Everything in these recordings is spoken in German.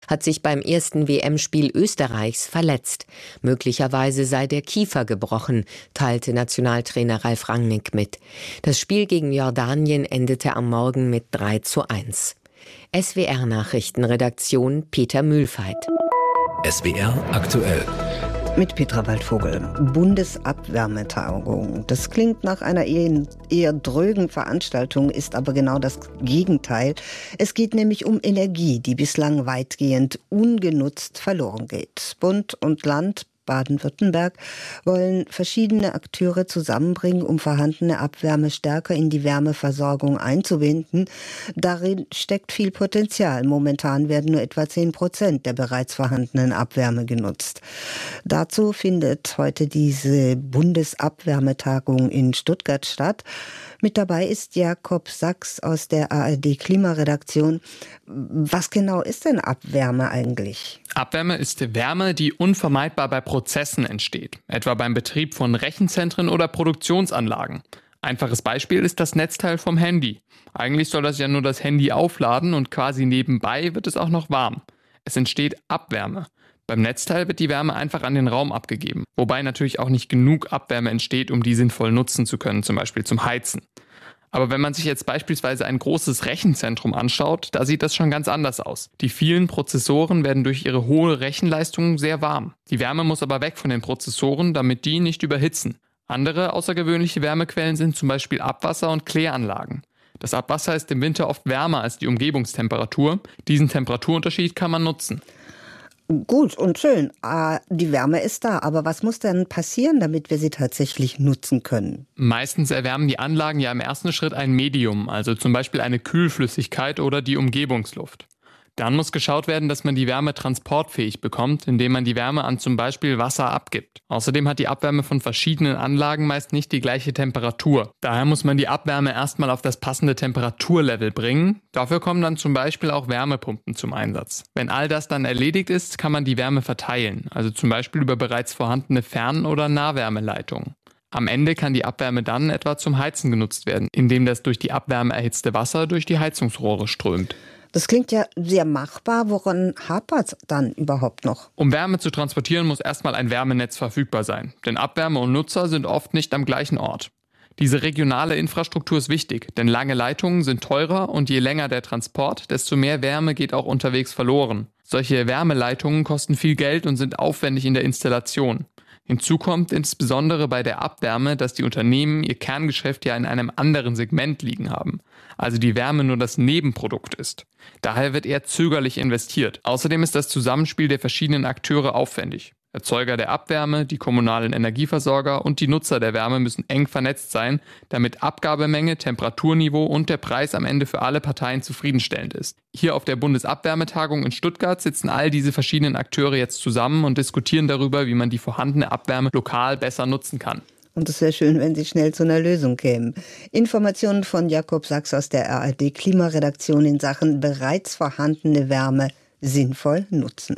hat sich beim ersten WM-Spiel Österreichs verletzt. Möglicherweise sei der Kiefer gebrochen, teilte Nationaltrainer Ralf Rangnick mit. Das Spiel gegen Jordanien endete am Morgen mit 3:1. SWR-Nachrichtenredaktion Peter Mühlfeit. SWR aktuell. Mit Petra Waldvogel. Bundesabwärmetagung. Das klingt nach einer eher drögen Veranstaltung, ist aber genau das Gegenteil. Es geht nämlich um Energie, die bislang weitgehend ungenutzt verloren geht. Bund und Land Baden-Württemberg wollen verschiedene Akteure zusammenbringen, um vorhandene Abwärme stärker in die Wärmeversorgung einzubinden. Darin steckt viel Potenzial. Momentan werden nur etwa 10% der bereits vorhandenen Abwärme genutzt. Dazu findet heute diese Bundesabwärmetagung in Stuttgart statt. Mit dabei ist Jakob Sachs aus der ARD-Klimaredaktion. Was genau ist denn Abwärme eigentlich? Abwärme ist Wärme, die unvermeidbar bei Prozessen entsteht, etwa beim Betrieb von Rechenzentren oder Produktionsanlagen. Einfaches Beispiel ist das Netzteil vom Handy. Eigentlich soll das ja nur das Handy aufladen und quasi nebenbei wird es auch noch warm. Es entsteht Abwärme. Beim Netzteil wird die Wärme einfach an den Raum abgegeben, wobei natürlich auch nicht genug Abwärme entsteht, um die sinnvoll nutzen zu können, zum Beispiel zum Heizen. Aber wenn man sich jetzt beispielsweise ein großes Rechenzentrum anschaut, da sieht das schon ganz anders aus. Die vielen Prozessoren werden durch ihre hohe Rechenleistung sehr warm. Die Wärme muss aber weg von den Prozessoren, damit die nicht überhitzen. Andere außergewöhnliche Wärmequellen sind zum Beispiel Abwasser und Kläranlagen. Das Abwasser ist im Winter oft wärmer als die Umgebungstemperatur. Diesen Temperaturunterschied kann man nutzen. Gut und schön. Die Wärme ist da, aber was muss denn passieren, damit wir sie tatsächlich nutzen können? Meistens erwärmen die Anlagen ja im ersten Schritt ein Medium, also zum Beispiel eine Kühlflüssigkeit oder die Umgebungsluft. Dann muss geschaut werden, dass man die Wärme transportfähig bekommt, indem man die Wärme an zum Beispiel Wasser abgibt. Außerdem hat die Abwärme von verschiedenen Anlagen meist nicht die gleiche Temperatur. Daher muss man die Abwärme erstmal auf das passende Temperaturlevel bringen. Dafür kommen dann zum Beispiel auch Wärmepumpen zum Einsatz. Wenn all das dann erledigt ist, kann man die Wärme verteilen, also zum Beispiel über bereits vorhandene Fern- oder Nahwärmeleitungen. Am Ende kann die Abwärme dann etwa zum Heizen genutzt werden, indem das durch die Abwärme erhitzte Wasser durch die Heizungsrohre strömt. Das klingt ja sehr machbar. Woran hapert es dann überhaupt noch? Um Wärme zu transportieren, muss erstmal ein Wärmenetz verfügbar sein. Denn Abwärme und Nutzer sind oft nicht am gleichen Ort. Diese regionale Infrastruktur ist wichtig, denn lange Leitungen sind teurer und je länger der Transport, desto mehr Wärme geht auch unterwegs verloren. Solche Wärmeleitungen kosten viel Geld und sind aufwendig in der Installation. Hinzu kommt insbesondere bei der Abwärme, dass die Unternehmen ihr Kerngeschäft ja in einem anderen Segment liegen haben, also die Wärme nur das Nebenprodukt ist. Daher wird eher zögerlich investiert. Außerdem ist das Zusammenspiel der verschiedenen Akteure aufwendig. Erzeuger der Abwärme, die kommunalen Energieversorger und die Nutzer der Wärme müssen eng vernetzt sein, damit Abgabemenge, Temperaturniveau und der Preis am Ende für alle Parteien zufriedenstellend ist. Hier auf der Bundesabwärmetagung in Stuttgart sitzen all diese verschiedenen Akteure jetzt zusammen und diskutieren darüber, wie man die vorhandene Abwärme lokal besser nutzen kann. Und es wäre schön, wenn Sie schnell zu einer Lösung kämen. Informationen von Jakob Sachs aus der ARD-Klimaredaktion in Sachen bereits vorhandene Wärme sinnvoll nutzen.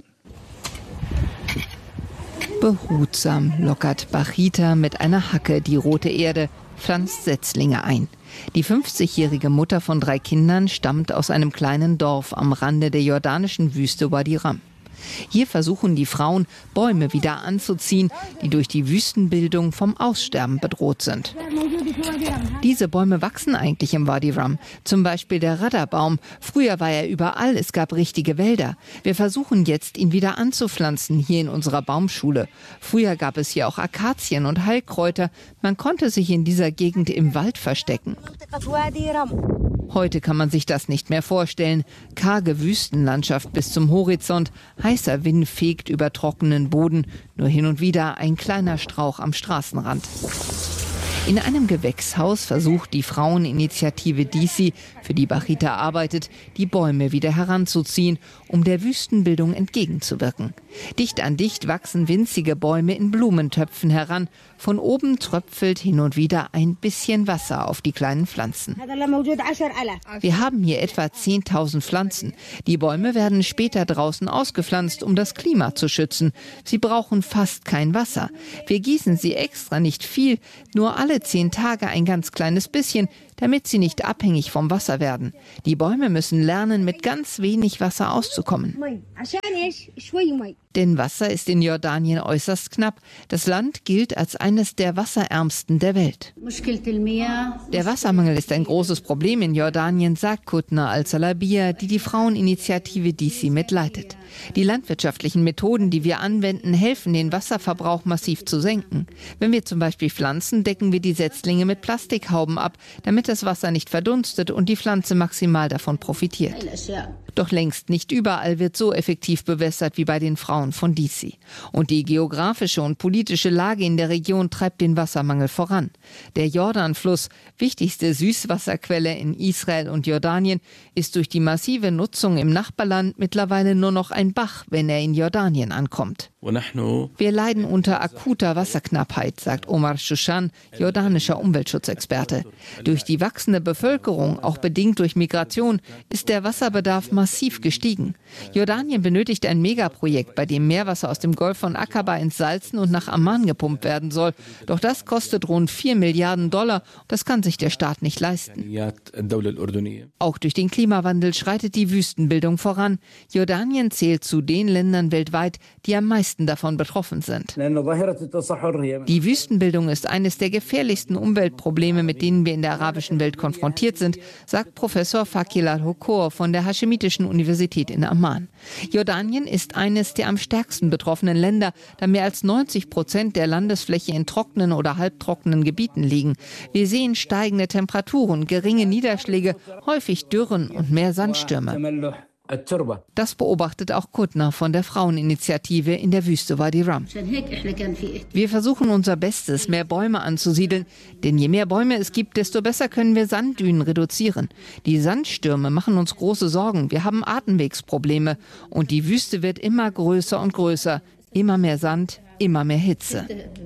Behutsam lockert Bachita mit einer Hacke die rote Erde, pflanzt Setzlinge ein. Die 50-jährige Mutter von 3 Kindern stammt aus einem kleinen Dorf am Rande der jordanischen Wüste Wadi Rum. Hier versuchen die Frauen, Bäume wieder anzuziehen, die durch die Wüstenbildung vom Aussterben bedroht sind. Diese Bäume wachsen eigentlich im Wadi Rum, zum Beispiel der Radderbaum. Früher war er überall, es gab richtige Wälder. Wir versuchen jetzt, ihn wieder anzupflanzen, hier in unserer Baumschule. Früher gab es hier auch Akazien und Heilkräuter. Man konnte sich in dieser Gegend im Wald verstecken. Heute kann man sich das nicht mehr vorstellen. Karge Wüstenlandschaft bis zum Horizont. Heißer Wind fegt über trockenen Boden. Nur hin und wieder ein kleiner Strauch am Straßenrand. In einem Gewächshaus versucht die Fraueninitiative DC, für die Bachita arbeitet, die Bäume wieder heranzuziehen, um der Wüstenbildung entgegenzuwirken. Dicht an dicht wachsen winzige Bäume in Blumentöpfen heran. Von oben tröpfelt hin und wieder ein bisschen Wasser auf die kleinen Pflanzen. Wir haben hier etwa 10.000 Pflanzen. Die Bäume werden später draußen ausgepflanzt, um das Klima zu schützen. Sie brauchen fast kein Wasser. Wir gießen sie extra nicht viel, nur alle 10 Tage ein ganz kleines bisschen, damit sie nicht abhängig vom Wasser werden. Die Bäume müssen lernen, mit ganz wenig Wasser auszukommen. Denn Wasser ist in Jordanien äußerst knapp. Das Land gilt als eines der wasserärmsten der Welt. Der Wassermangel ist ein großes Problem in Jordanien, sagt Kutna Al-Salabia, die Fraueninitiative DC mitleitet. Die landwirtschaftlichen Methoden, die wir anwenden, helfen, den Wasserverbrauch massiv zu senken. Wenn wir zum Beispiel pflanzen, decken wir die Setzlinge mit Plastikhauben ab, damit das Wasser nicht verdunstet und die Pflanze maximal davon profitiert. Doch längst nicht überall wird so effektiv bewässert wie bei den Frauen von DC. Und die geografische und politische Lage in der Region treibt den Wassermangel voran. Der Jordanfluss, wichtigste Süßwasserquelle in Israel und Jordanien, ist durch die massive Nutzung im Nachbarland mittlerweile nur noch ein Bach, wenn er in Jordanien ankommt. Wir leiden unter akuter Wasserknappheit, sagt Omar Shushan, jordanischer Umweltschutzexperte. Durch die wachsende Bevölkerung, auch bedingt durch Migration, ist der Wasserbedarf massiv gestiegen. Jordanien benötigt ein Megaprojekt, bei dem Meerwasser aus dem Golf von Aqaba ins Salzen und nach Amman gepumpt werden soll. Doch das kostet rund $4 Milliarden. Das kann sich der Staat nicht leisten. Auch durch den Klimawandel schreitet die Wüstenbildung voran. Jordanien zählt zu den Ländern weltweit, die am meisten davon betroffen sind. Die Wüstenbildung ist eines der gefährlichsten Umweltprobleme, mit denen wir in der arabischen Welt konfrontiert sind, sagt Professor Fakil al-Hokor von der Haschemitischen Universität in Amman. Jordanien ist eines der am stärksten betroffenen Länder, da mehr als 90% der Landesfläche in trockenen oder halbtrockenen Gebieten liegen. Wir sehen steigende Temperaturen, geringe Niederschläge, häufig Dürren und mehr Sandstürme. Das beobachtet auch Kutna von der Fraueninitiative in der Wüste Wadi Rum. Wir versuchen unser Bestes, mehr Bäume anzusiedeln, denn je mehr Bäume es gibt, desto besser können wir Sanddünen reduzieren. Die Sandstürme machen uns große Sorgen, wir haben Atemwegsprobleme und die Wüste wird immer größer und größer. Immer mehr Sand, immer mehr Hitze.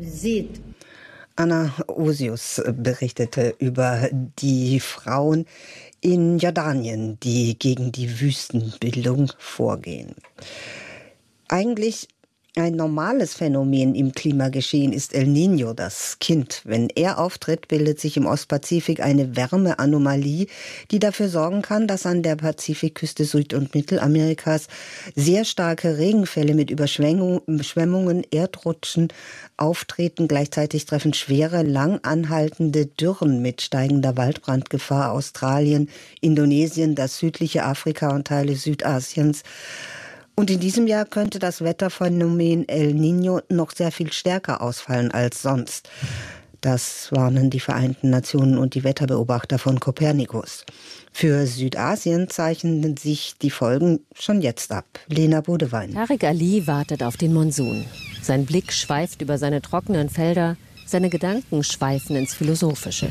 Anna Osius berichtete über die Frauen in Jordanien, die gegen die Wüstenbildung vorgehen. Eigentlich ein normales Phänomen im Klimageschehen ist El Niño, das Kind. Wenn er auftritt, bildet sich im Ostpazifik eine Wärmeanomalie, die dafür sorgen kann, dass an der Pazifikküste Süd- und Mittelamerikas sehr starke Regenfälle mit Überschwemmungen, Erdrutschen auftreten. Gleichzeitig treffen schwere, lang anhaltende Dürren mit steigender Waldbrandgefahr Australien, Indonesien, das südliche Afrika und Teile Südasiens. Und in diesem Jahr könnte das Wetterphänomen El Niño noch sehr viel stärker ausfallen als sonst. Das warnen die Vereinten Nationen und die Wetterbeobachter von Copernicus. Für Südasien zeichnen sich die Folgen schon jetzt ab. Lena Bodewein. Tariq Ali wartet auf den Monsun. Sein Blick schweift über seine trockenen Felder, seine Gedanken schweifen ins Philosophische.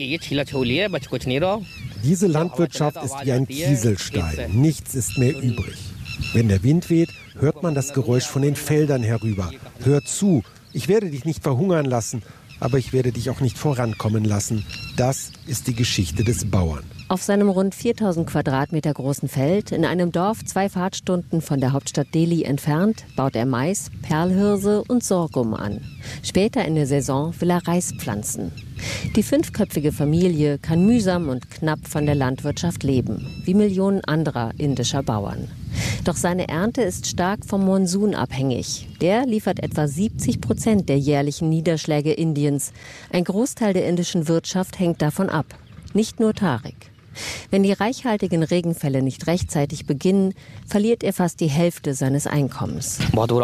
Diese Landwirtschaft ist wie ein Kieselstein. Nichts ist mehr übrig. Wenn der Wind weht, hört man das Geräusch von den Feldern herüber. Hör zu, ich werde dich nicht verhungern lassen, aber ich werde dich auch nicht vorankommen lassen. Das ist die Geschichte des Bauern. Auf seinem rund 4000 Quadratmeter großen Feld, in einem Dorf 2 Fahrtstunden von der Hauptstadt Delhi entfernt, baut er Mais, Perlhirse und Sorghum an. Später in der Saison will er Reis pflanzen. Die 5-köpfige Familie kann mühsam und knapp von der Landwirtschaft leben, wie Millionen anderer indischer Bauern. Doch seine Ernte ist stark vom Monsun abhängig. Der liefert etwa 70% der jährlichen Niederschläge Indiens. Ein Großteil der indischen Wirtschaft hängt davon ab. Nicht nur Tariq. Wenn die reichhaltigen Regenfälle nicht rechtzeitig beginnen, verliert er fast die Hälfte seines Einkommens.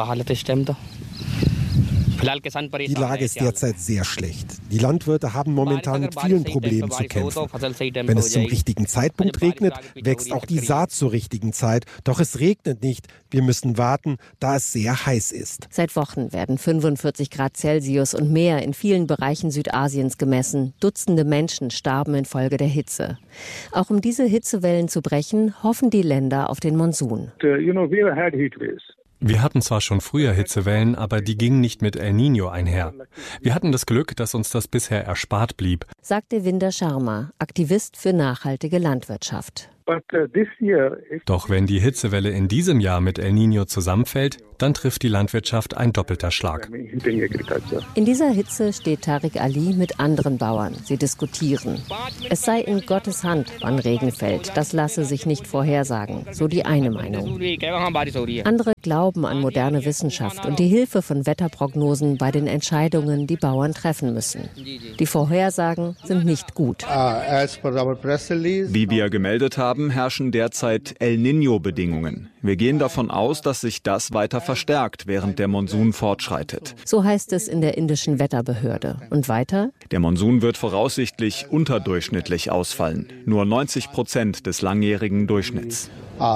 Die Lage ist derzeit sehr schlecht. Die Landwirte haben momentan mit vielen Problemen zu kämpfen. Wenn es zum richtigen Zeitpunkt regnet, wächst auch die Saat zur richtigen Zeit. Doch es regnet nicht. Wir müssen warten, da es sehr heiß ist. Seit Wochen werden 45 Grad Celsius und mehr in vielen Bereichen Südasiens gemessen. Dutzende Menschen starben infolge der Hitze. Auch um diese Hitzewellen zu brechen, hoffen die Länder auf den Monsun. Wir hatten zwar schon früher Hitzewellen, aber die gingen nicht mit El Niño einher. Wir hatten das Glück, dass uns das bisher erspart blieb, sagte Vinder Sharma, Aktivist für nachhaltige Landwirtschaft. Doch wenn die Hitzewelle in diesem Jahr mit El Niño zusammenfällt, dann trifft die Landwirtschaft ein doppelter Schlag. In dieser Hitze steht Tariq Ali mit anderen Bauern. Sie diskutieren. Es sei in Gottes Hand, wann Regen fällt. Das lasse sich nicht vorhersagen, so die eine Meinung. Andere glauben an moderne Wissenschaft und die Hilfe von Wetterprognosen bei den Entscheidungen, die Bauern treffen müssen. Die Vorhersagen sind nicht gut. Wie wir gemeldet haben, herrschen derzeit El Niño-Bedingungen. Wir gehen davon aus, dass sich das weiter verstärkt, während der Monsun fortschreitet. So heißt es in der indischen Wetterbehörde. Und weiter? Der Monsun wird voraussichtlich unterdurchschnittlich ausfallen. Nur 90% des langjährigen Durchschnitts.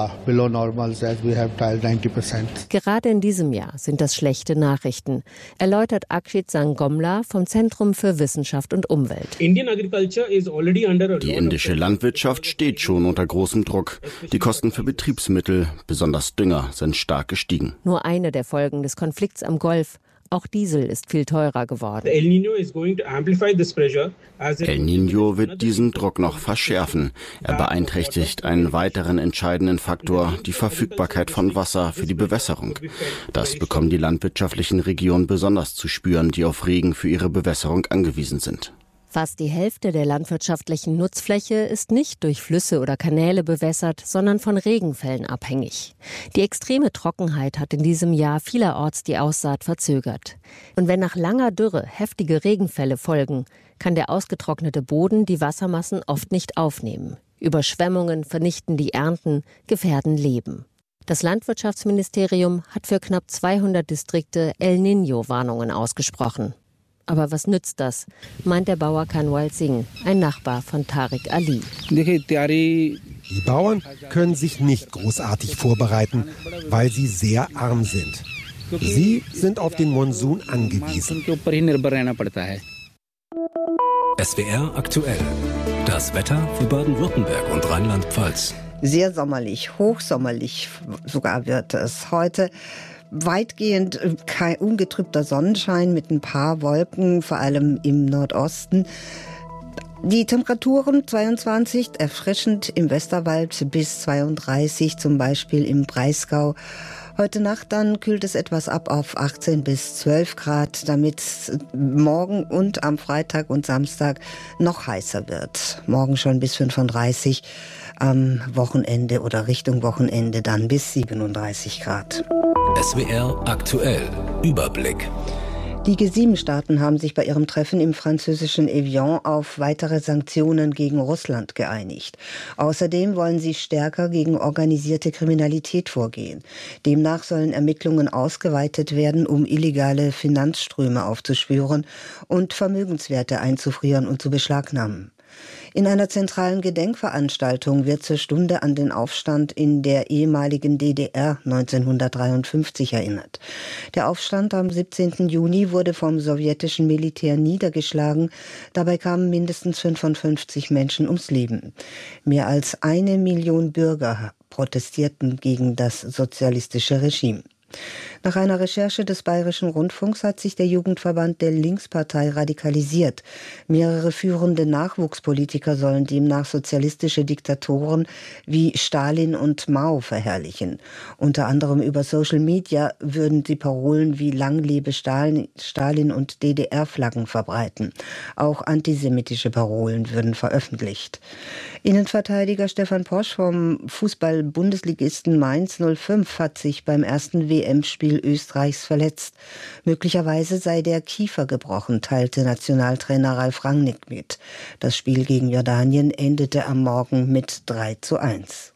Gerade in diesem Jahr sind das schlechte Nachrichten, erläutert Akshit Sangomla vom Zentrum für Wissenschaft und Umwelt. Die indische Landwirtschaft steht schon unter großem Druck. Die Kosten für Betriebsmittel, besonders Dünger, sind stark gestiegen. Nur eine der Folgen des Konflikts am Golf. Auch Diesel ist viel teurer geworden. El Niño wird diesen Druck noch verschärfen. Er beeinträchtigt einen weiteren entscheidenden Faktor, die Verfügbarkeit von Wasser für die Bewässerung. Das bekommen die landwirtschaftlichen Regionen besonders zu spüren, die auf Regen für ihre Bewässerung angewiesen sind. Fast die Hälfte der landwirtschaftlichen Nutzfläche ist nicht durch Flüsse oder Kanäle bewässert, sondern von Regenfällen abhängig. Die extreme Trockenheit hat in diesem Jahr vielerorts die Aussaat verzögert. Und wenn nach langer Dürre heftige Regenfälle folgen, kann der ausgetrocknete Boden die Wassermassen oft nicht aufnehmen. Überschwemmungen vernichten die Ernten, gefährden Leben. Das Landwirtschaftsministerium hat für knapp 200 Distrikte El Niño-Warnungen ausgesprochen. Aber was nützt das, meint der Bauer Kanwal Singh, ein Nachbar von Tariq Ali. Die Bauern können sich nicht großartig vorbereiten, weil sie sehr arm sind. Sie sind auf den Monsun angewiesen. SWR aktuell. Das Wetter für Baden-Württemberg und Rheinland-Pfalz. Sehr sommerlich, hochsommerlich sogar wird es heute. Weitgehend kein ungetrübter Sonnenschein mit ein paar Wolken, vor allem im Nordosten. Die Temperaturen 22, erfrischend im Westerwald bis 32, zum Beispiel im Breisgau. Heute Nacht dann kühlt es etwas ab auf 18 bis 12 Grad, damit morgen und am Freitag und Samstag noch heißer wird. Morgen schon bis 35, am Wochenende oder Richtung Wochenende dann bis 37 Grad. SWR aktuell. Überblick. Die G7-Staaten haben sich bei ihrem Treffen im französischen Evian auf weitere Sanktionen gegen Russland geeinigt. Außerdem wollen sie stärker gegen organisierte Kriminalität vorgehen. Demnach sollen Ermittlungen ausgeweitet werden, um illegale Finanzströme aufzuspüren und Vermögenswerte einzufrieren und zu beschlagnahmen. In einer zentralen Gedenkveranstaltung wird zur Stunde an den Aufstand in der ehemaligen DDR 1953 erinnert. Der Aufstand am 17. Juni wurde vom sowjetischen Militär niedergeschlagen. Dabei kamen mindestens 55 Menschen ums Leben. Mehr als 1 Million Bürger protestierten gegen das sozialistische Regime. Nach einer Recherche des Bayerischen Rundfunks hat sich der Jugendverband der Linkspartei radikalisiert. Mehrere führende Nachwuchspolitiker sollen demnach sozialistische Diktatoren wie Stalin und Mao verherrlichen. Unter anderem über Social Media würden sie Parolen wie Lang lebe Stalin und DDR-Flaggen verbreiten. Auch antisemitische Parolen würden veröffentlicht. Innenverteidiger Stefan Posch vom Fußball-Bundesligisten Mainz 05 hat sich beim ersten WM-Spiel Österreichs verletzt. Möglicherweise sei der Kiefer gebrochen, teilte Nationaltrainer Ralf Rangnick mit. Das Spiel gegen Jordanien endete am Morgen mit 3:1.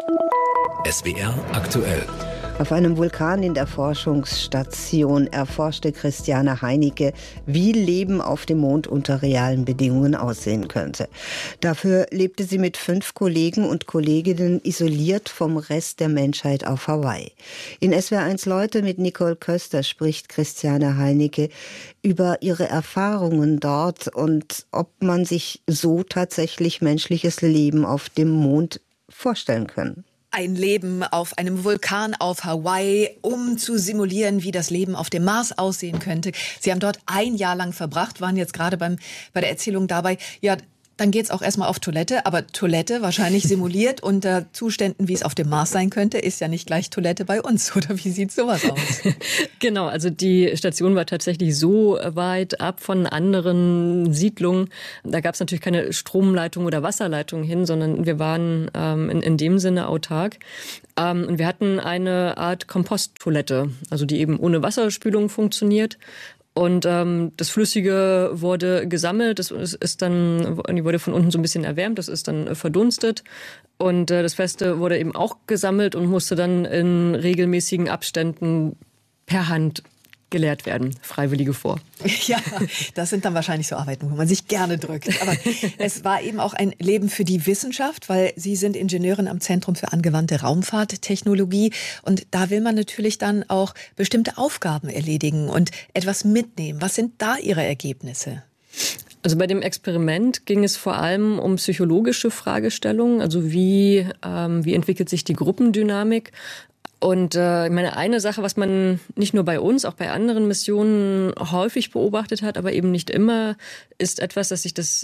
SWR aktuell. Auf einem Vulkan in der Forschungsstation erforschte Christiane Heinecke, wie Leben auf dem Mond unter realen Bedingungen aussehen könnte. Dafür lebte sie mit 5 Kollegen und Kolleginnen isoliert vom Rest der Menschheit auf Hawaii. In SWR1 Leute mit Nicole Köster spricht Christiane Heinecke über ihre Erfahrungen dort und ob man sich so tatsächlich menschliches Leben auf dem Mond vorstellen kann. Ein Leben auf einem Vulkan auf Hawaii, um zu simulieren, wie das Leben auf dem Mars aussehen könnte. Sie haben dort 1 Jahr lang verbracht, waren jetzt gerade bei der Erzählung dabei. Ja, dann geht's auch erstmal auf Toilette. Aber Toilette wahrscheinlich simuliert unter Zuständen, wie es auf dem Mars sein könnte, ist ja nicht gleich Toilette bei uns. Oder wie sieht sowas aus? Genau, also die Station war tatsächlich so weit ab von anderen Siedlungen. Da gab es natürlich keine Stromleitung oder Wasserleitung hin, sondern wir waren in dem Sinne autark. Und wir hatten eine Art Komposttoilette, also die eben ohne Wasserspülung funktioniert. Und das Flüssige wurde gesammelt, die wurde von unten so ein bisschen erwärmt, das ist dann verdunstet. Und das Feste wurde eben auch gesammelt und musste dann in regelmäßigen Abständen per Hand geleert werden, Freiwillige vor. Ja, das sind dann wahrscheinlich so Arbeiten, wo man sich gerne drückt. Aber es war eben auch ein Leben für die Wissenschaft, weil Sie sind Ingenieurin am Zentrum für angewandte Raumfahrttechnologie. Und da will man natürlich dann auch bestimmte Aufgaben erledigen und etwas mitnehmen. Was sind da Ihre Ergebnisse? Also bei dem Experiment ging es vor allem um psychologische Fragestellungen. Also wie entwickelt sich die Gruppendynamik? Und ich meine, eine Sache, was man nicht nur bei uns, auch bei anderen Missionen häufig beobachtet hat, aber eben nicht immer, ist etwas, das sich das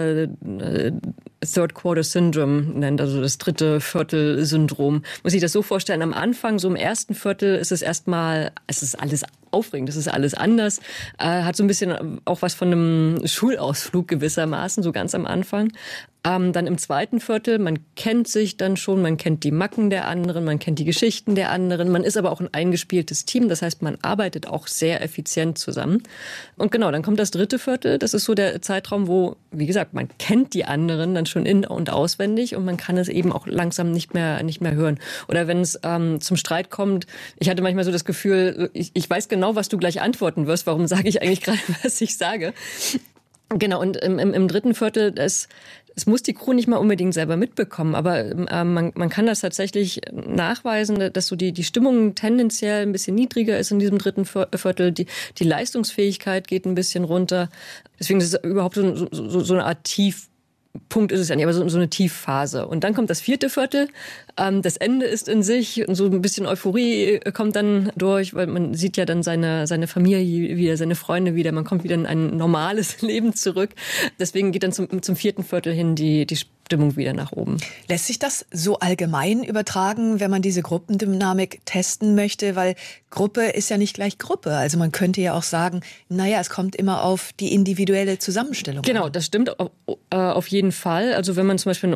Third Quarter Syndrome nennt, also das dritte Viertel-Syndrom. Muss ich das so vorstellen, am Anfang, so im ersten Viertel, ist es ist alles aufregend, es ist alles anders, hat so ein bisschen auch was von einem Schulausflug gewissermaßen, so ganz am Anfang. Dann im zweiten Viertel, man kennt sich dann schon, man kennt die Macken der anderen, man kennt die Geschichten der anderen, man ist aber auch ein eingespieltes Team, das heißt, man arbeitet auch sehr effizient zusammen. Und genau, dann kommt das dritte Viertel, das ist so der Zeitraum, wo, wie gesagt, man kennt die anderen dann schon in- und auswendig und man kann es eben auch langsam nicht mehr hören. Oder wenn es zum Streit kommt, ich hatte manchmal so das Gefühl, ich weiß genau, was du gleich antworten wirst, warum sage ich eigentlich gerade, was ich sage. Genau, und im dritten Viertel, es muss die Crew nicht mal unbedingt selber mitbekommen, aber man kann das tatsächlich nachweisen, dass so die Stimmung tendenziell ein bisschen niedriger ist in diesem dritten Viertel. Die Leistungsfähigkeit geht ein bisschen runter. Deswegen ist es überhaupt so eine Art Tiefpunkt ist es ja nicht, aber so eine Tiefphase. Und dann kommt das vierte Viertel. Das Ende ist in sich und so ein bisschen Euphorie kommt dann durch, weil man sieht ja dann seine Familie wieder, seine Freunde wieder. Man kommt wieder in ein normales Leben zurück. Deswegen geht dann zum vierten Viertel hin die Stimmung wieder nach oben. Lässt sich das so allgemein übertragen, wenn man diese Gruppendynamik testen möchte? Weil Gruppe ist ja nicht gleich Gruppe. Also man könnte ja auch sagen, naja, es kommt immer auf die individuelle Zusammenstellung Genau, das stimmt auf jeden Fall. Also wenn man zum Beispiel in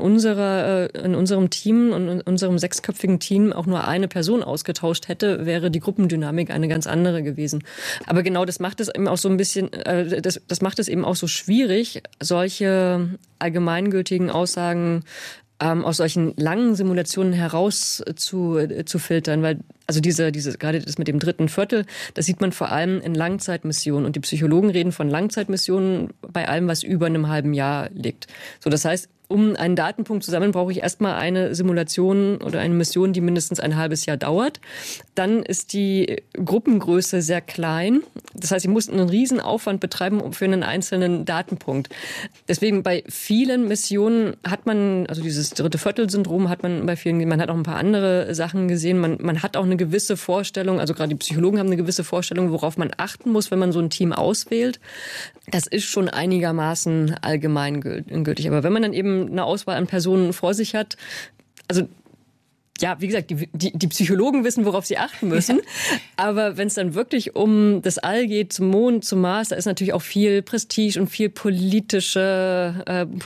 unserem Team und in unserem 6-köpfigen Team auch nur eine Person ausgetauscht hätte, wäre die Gruppendynamik eine ganz andere gewesen. Aber genau das macht es eben auch so ein bisschen, das macht es eben auch so schwierig, solche allgemeingültigen Aussagen aus solchen langen Simulationen heraus zu filtern, weil also diese gerade das mit dem dritten Viertel, das sieht man vor allem in Langzeitmissionen und die Psychologen reden von Langzeitmissionen bei allem, was über einem halben Jahr liegt. So, das heißt, um einen Datenpunkt zu sammeln, brauche ich erstmal eine Simulation oder eine Mission, die mindestens ein halbes Jahr dauert. Dann ist die Gruppengröße sehr klein. Das heißt, ich muss einen riesen Aufwand betreiben für einen einzelnen Datenpunkt. Deswegen bei vielen Missionen hat man, also dieses dritte Viertel-Syndrom hat man bei vielen, man hat auch ein paar andere Sachen gesehen. Man hat auch eine gewisse Vorstellung, also gerade die Psychologen haben eine gewisse Vorstellung, worauf man achten muss, wenn man so ein Team auswählt. Das ist schon einigermaßen allgemeingültig. Aber wenn man dann eben eine Auswahl an Personen vor sich hat, also ja, wie gesagt, die Psychologen wissen, worauf sie achten müssen. Ja. Aber wenn es dann wirklich um das All geht, zum Mond, zum Mars, da ist natürlich auch viel Prestige und viel politischer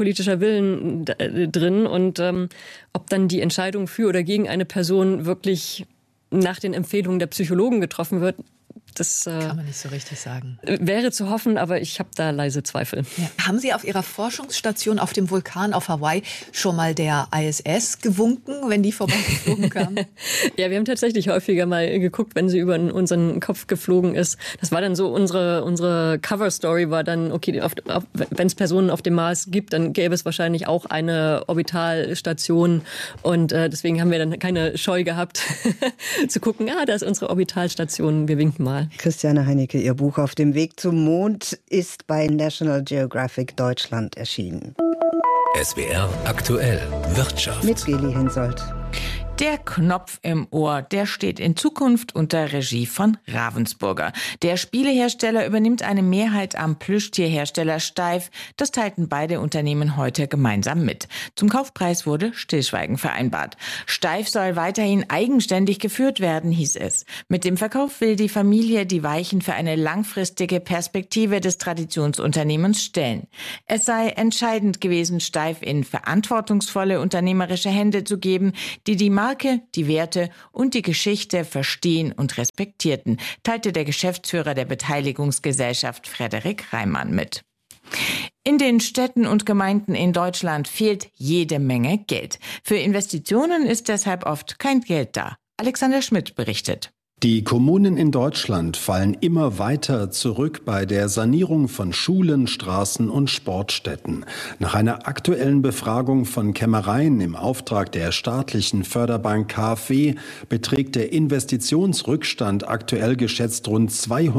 Willen drin. Und ob dann die Entscheidung für oder gegen eine Person wirklich nach den Empfehlungen der Psychologen getroffen wird, das kann man nicht so richtig sagen. Wäre zu hoffen, aber ich habe da leise Zweifel. Ja. Haben Sie auf Ihrer Forschungsstation auf dem Vulkan auf Hawaii schon mal der ISS gewunken, wenn die vorbeigeflogen kam? Ja, wir haben tatsächlich häufiger mal geguckt, wenn sie über unseren Kopf geflogen ist. Das war dann so, unsere Cover-Story war dann, okay, wenn es Personen auf dem Mars gibt, dann gäbe es wahrscheinlich auch eine Orbitalstation. Und deswegen haben wir dann keine Scheu gehabt, zu gucken, da ist unsere Orbitalstation, wir winken mal. Christiane Heinecke, Ihr Buch Auf dem Weg zum Mond ist bei National Geographic Deutschland erschienen. SWR aktuell Wirtschaft. Mit Geli Hensoldt. Der Knopf im Ohr, der steht in Zukunft unter Regie von Ravensburger. Der Spielehersteller übernimmt eine Mehrheit am Plüschtierhersteller Steiff. Das teilten beide Unternehmen heute gemeinsam mit. Zum Kaufpreis wurde Stillschweigen vereinbart. Steiff soll weiterhin eigenständig geführt werden, hieß es. Mit dem Verkauf will die Familie die Weichen für eine langfristige Perspektive des Traditionsunternehmens stellen. Es sei entscheidend gewesen, Steiff in verantwortungsvolle unternehmerische Hände zu geben, die Marke, die Werte und die Geschichte verstehen und respektierten, teilte der Geschäftsführer der Beteiligungsgesellschaft Frederik Reimann mit. In den Städten und Gemeinden in Deutschland fehlt jede Menge Geld. Für Investitionen ist deshalb oft kein Geld da. Alexander Schmidt berichtet. Die Kommunen in Deutschland fallen immer weiter zurück bei der Sanierung von Schulen, Straßen und Sportstätten. Nach einer aktuellen Befragung von Kämmereien im Auftrag der staatlichen Förderbank KfW beträgt der Investitionsrückstand aktuell geschätzt rund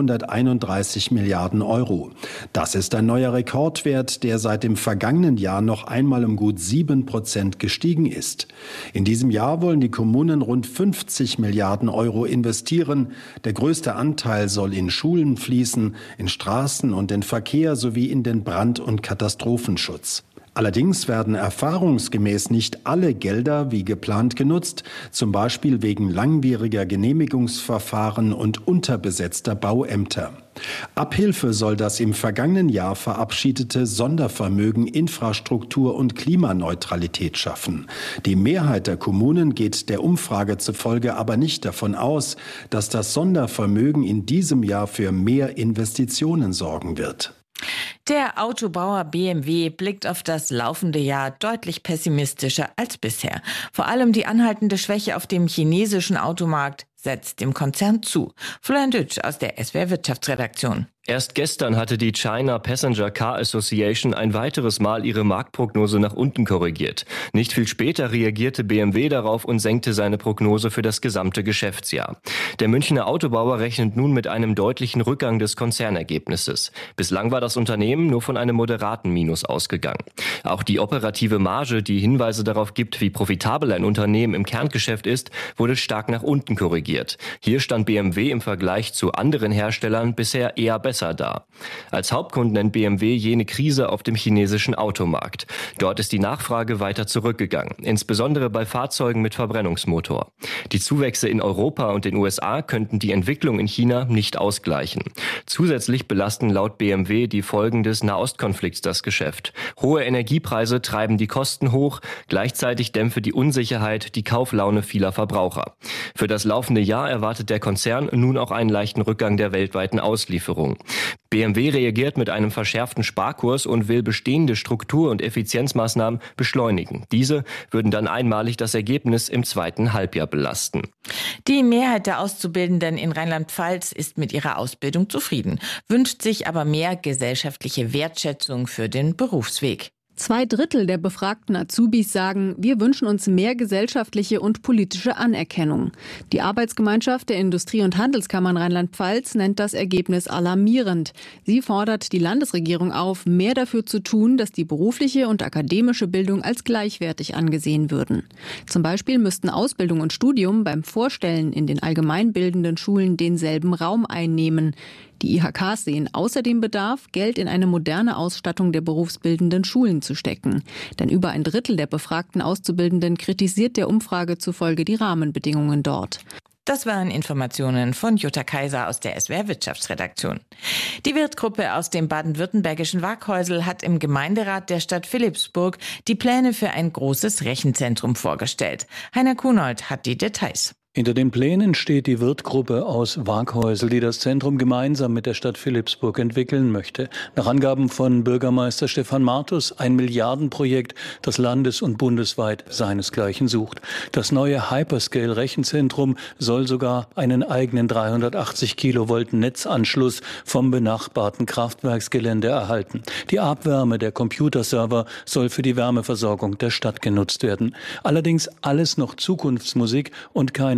231 Milliarden Euro. Das ist ein neuer Rekordwert, der seit dem vergangenen Jahr noch einmal um gut 7% gestiegen ist. In diesem Jahr wollen die Kommunen rund 50 Milliarden Euro investieren. Der größte Anteil soll in Schulen fließen, in Straßen und den Verkehr sowie in den Brand- und Katastrophenschutz. Allerdings werden erfahrungsgemäß nicht alle Gelder wie geplant genutzt, zum Beispiel wegen langwieriger Genehmigungsverfahren und unterbesetzter Bauämter. Abhilfe soll das im vergangenen Jahr verabschiedete Sondervermögen Infrastruktur und Klimaneutralität schaffen. Die Mehrheit der Kommunen geht der Umfrage zufolge aber nicht davon aus, dass das Sondervermögen in diesem Jahr für mehr Investitionen sorgen wird. Der Autobauer BMW blickt auf das laufende Jahr deutlich pessimistischer als bisher. Vor allem die anhaltende Schwäche auf dem chinesischen Automarkt setzt dem Konzern zu. Florian Dütsch aus der SWR Wirtschaftsredaktion. Erst gestern hatte die China Passenger Car Association ein weiteres Mal ihre Marktprognose nach unten korrigiert. Nicht viel später reagierte BMW darauf und senkte seine Prognose für das gesamte Geschäftsjahr. Der Münchner Autobauer rechnet nun mit einem deutlichen Rückgang des Konzernergebnisses. Bislang war das Unternehmen nur von einem moderaten Minus ausgegangen. Auch die operative Marge, die Hinweise darauf gibt, wie profitabel ein Unternehmen im Kerngeschäft ist, wurde stark nach unten korrigiert. Hier stand BMW im Vergleich zu anderen Herstellern bisher eher besser da. Als Hauptgrund nennt BMW jene Krise auf dem chinesischen Automarkt. Dort ist die Nachfrage weiter zurückgegangen, insbesondere bei Fahrzeugen mit Verbrennungsmotor. Die Zuwächse in Europa und den USA könnten die Entwicklung in China nicht ausgleichen. Zusätzlich belasten laut BMW die Folgen des Nahostkonflikts das Geschäft. Hohe Energiepreise treiben die Kosten hoch, gleichzeitig dämpfe die Unsicherheit die Kauflaune vieler Verbraucher. Für das laufende Jahr erwartet der Konzern nun auch einen leichten Rückgang der weltweiten Auslieferung. BMW reagiert mit einem verschärften Sparkurs und will bestehende Struktur- und Effizienzmaßnahmen beschleunigen. Diese würden dann einmalig das Ergebnis im zweiten Halbjahr belasten. Die Mehrheit der Auszubildenden in Rheinland-Pfalz ist mit ihrer Ausbildung zufrieden, wünscht sich aber mehr gesellschaftliche Wertschätzung für den Berufsweg. 2/3 der befragten Azubis sagen, wir wünschen uns mehr gesellschaftliche und politische Anerkennung. Die Arbeitsgemeinschaft der Industrie- und Handelskammern Rheinland-Pfalz nennt das Ergebnis alarmierend. Sie fordert die Landesregierung auf, mehr dafür zu tun, dass die berufliche und akademische Bildung als gleichwertig angesehen würden. Zum Beispiel müssten Ausbildung und Studium beim Vorstellen in den allgemeinbildenden Schulen denselben Raum einnehmen. Die IHKs sehen außerdem Bedarf, Geld in eine moderne Ausstattung der berufsbildenden Schulen zu stecken. Denn über 1/3 der befragten Auszubildenden kritisiert der Umfrage zufolge die Rahmenbedingungen dort. Das waren Informationen von Jutta Kaiser aus der SWR Wirtschaftsredaktion. Die Wirtgruppe aus dem baden-württembergischen Waghäusel hat im Gemeinderat der Stadt Philippsburg die Pläne für ein großes Rechenzentrum vorgestellt. Heiner Kunold hat die Details. Hinter den Plänen steht die Wirtgruppe aus Waghäusel, die das Zentrum gemeinsam mit der Stadt Philippsburg entwickeln möchte. Nach Angaben von Bürgermeister Stefan Martus ein Milliardenprojekt, das landes- und bundesweit seinesgleichen sucht. Das neue Hyperscale-Rechenzentrum soll sogar einen eigenen 380 Kilovolt Netzanschluss vom benachbarten Kraftwerksgelände erhalten. Die Abwärme der Computerserver soll für die Wärmeversorgung der Stadt genutzt werden. Allerdings alles noch Zukunftsmusik und keine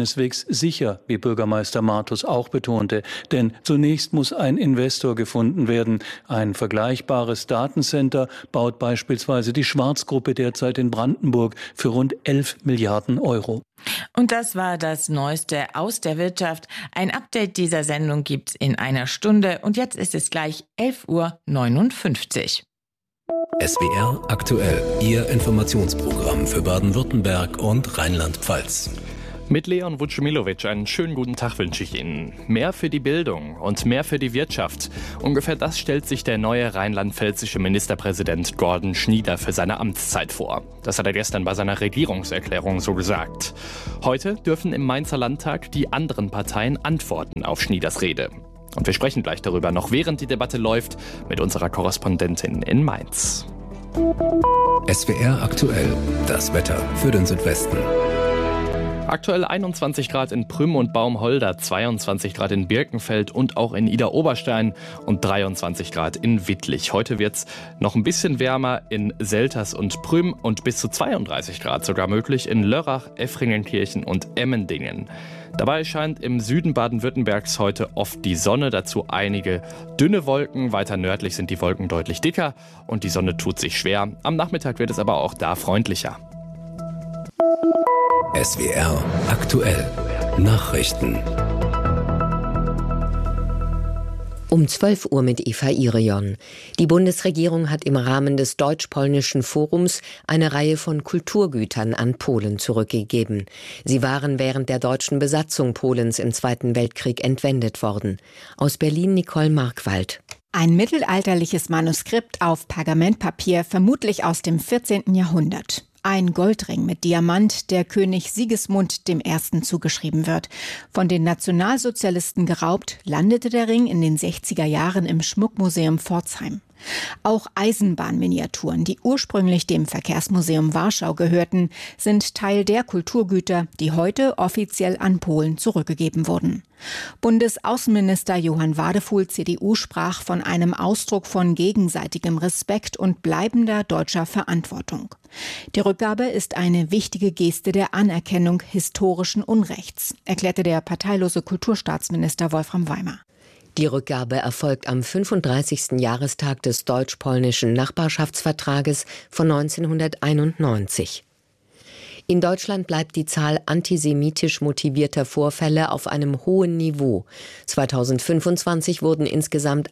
keineswegs sicher, wie Bürgermeister Martus auch betonte. Denn zunächst muss ein Investor gefunden werden. Ein vergleichbares Datencenter baut beispielsweise die Schwarz-Gruppe derzeit in Brandenburg für rund 11 Milliarden Euro. Und das war das Neueste aus der Wirtschaft. Ein Update dieser Sendung gibt's in einer Stunde. Und jetzt ist es gleich 11:59 Uhr. SWR aktuell, Ihr Informationsprogramm für Baden-Württemberg und Rheinland-Pfalz. Mit Leon Vucimilowitsch einen schönen guten Tag wünsche ich Ihnen. Mehr für die Bildung und mehr für die Wirtschaft. Ungefähr das stellt sich der neue rheinland-pfälzische Ministerpräsident Gordon Schnieder für seine Amtszeit vor. Das hat er gestern bei seiner Regierungserklärung so gesagt. Heute dürfen im Mainzer Landtag die anderen Parteien antworten auf Schnieders Rede. Und wir sprechen gleich darüber, noch während die Debatte läuft, mit unserer Korrespondentin in Mainz. SWR aktuell, das Wetter für den Südwesten. Aktuell 21 Grad in Prüm und Baumholder, 22 Grad in Birkenfeld und auch in Idar-Oberstein und 23 Grad in Wittlich. Heute wird's noch ein bisschen wärmer in Selters und Prüm und bis zu 32 Grad sogar möglich in Lörrach, Effringenkirchen und Emmendingen. Dabei scheint im Süden Baden-Württembergs heute oft die Sonne, dazu einige dünne Wolken. Weiter nördlich sind die Wolken deutlich dicker und die Sonne tut sich schwer. Am Nachmittag wird es aber auch da freundlicher. SWR aktuell, Nachrichten. Um 12 Uhr mit Eva Irion. Die Bundesregierung hat im Rahmen des Deutsch-Polnischen Forums eine Reihe von Kulturgütern an Polen zurückgegeben. Sie waren während der deutschen Besatzung Polens im Zweiten Weltkrieg entwendet worden. Aus Berlin Nicole Markwald. Ein mittelalterliches Manuskript auf Pergamentpapier, vermutlich aus dem 14. Jahrhundert. Ein Goldring mit Diamant, der König Sigismund I. zugeschrieben wird. Von den Nationalsozialisten geraubt, landete der Ring in den 60er Jahren im Schmuckmuseum Pforzheim. Auch Eisenbahnminiaturen, die ursprünglich dem Verkehrsmuseum Warschau gehörten, sind Teil der Kulturgüter, die heute offiziell an Polen zurückgegeben wurden. Bundesaußenminister Johann Wadefuhl, CDU, sprach von einem Ausdruck von gegenseitigem Respekt und bleibender deutscher Verantwortung. Die Rückgabe ist eine wichtige Geste der Anerkennung historischen Unrechts, erklärte der parteilose Kulturstaatsminister Wolfram Weimer. Die Rückgabe erfolgt am 35. Jahrestag des deutsch-polnischen Nachbarschaftsvertrages von 1991. In Deutschland bleibt die Zahl antisemitisch motivierter Vorfälle auf einem hohen Niveau. 2025 wurden insgesamt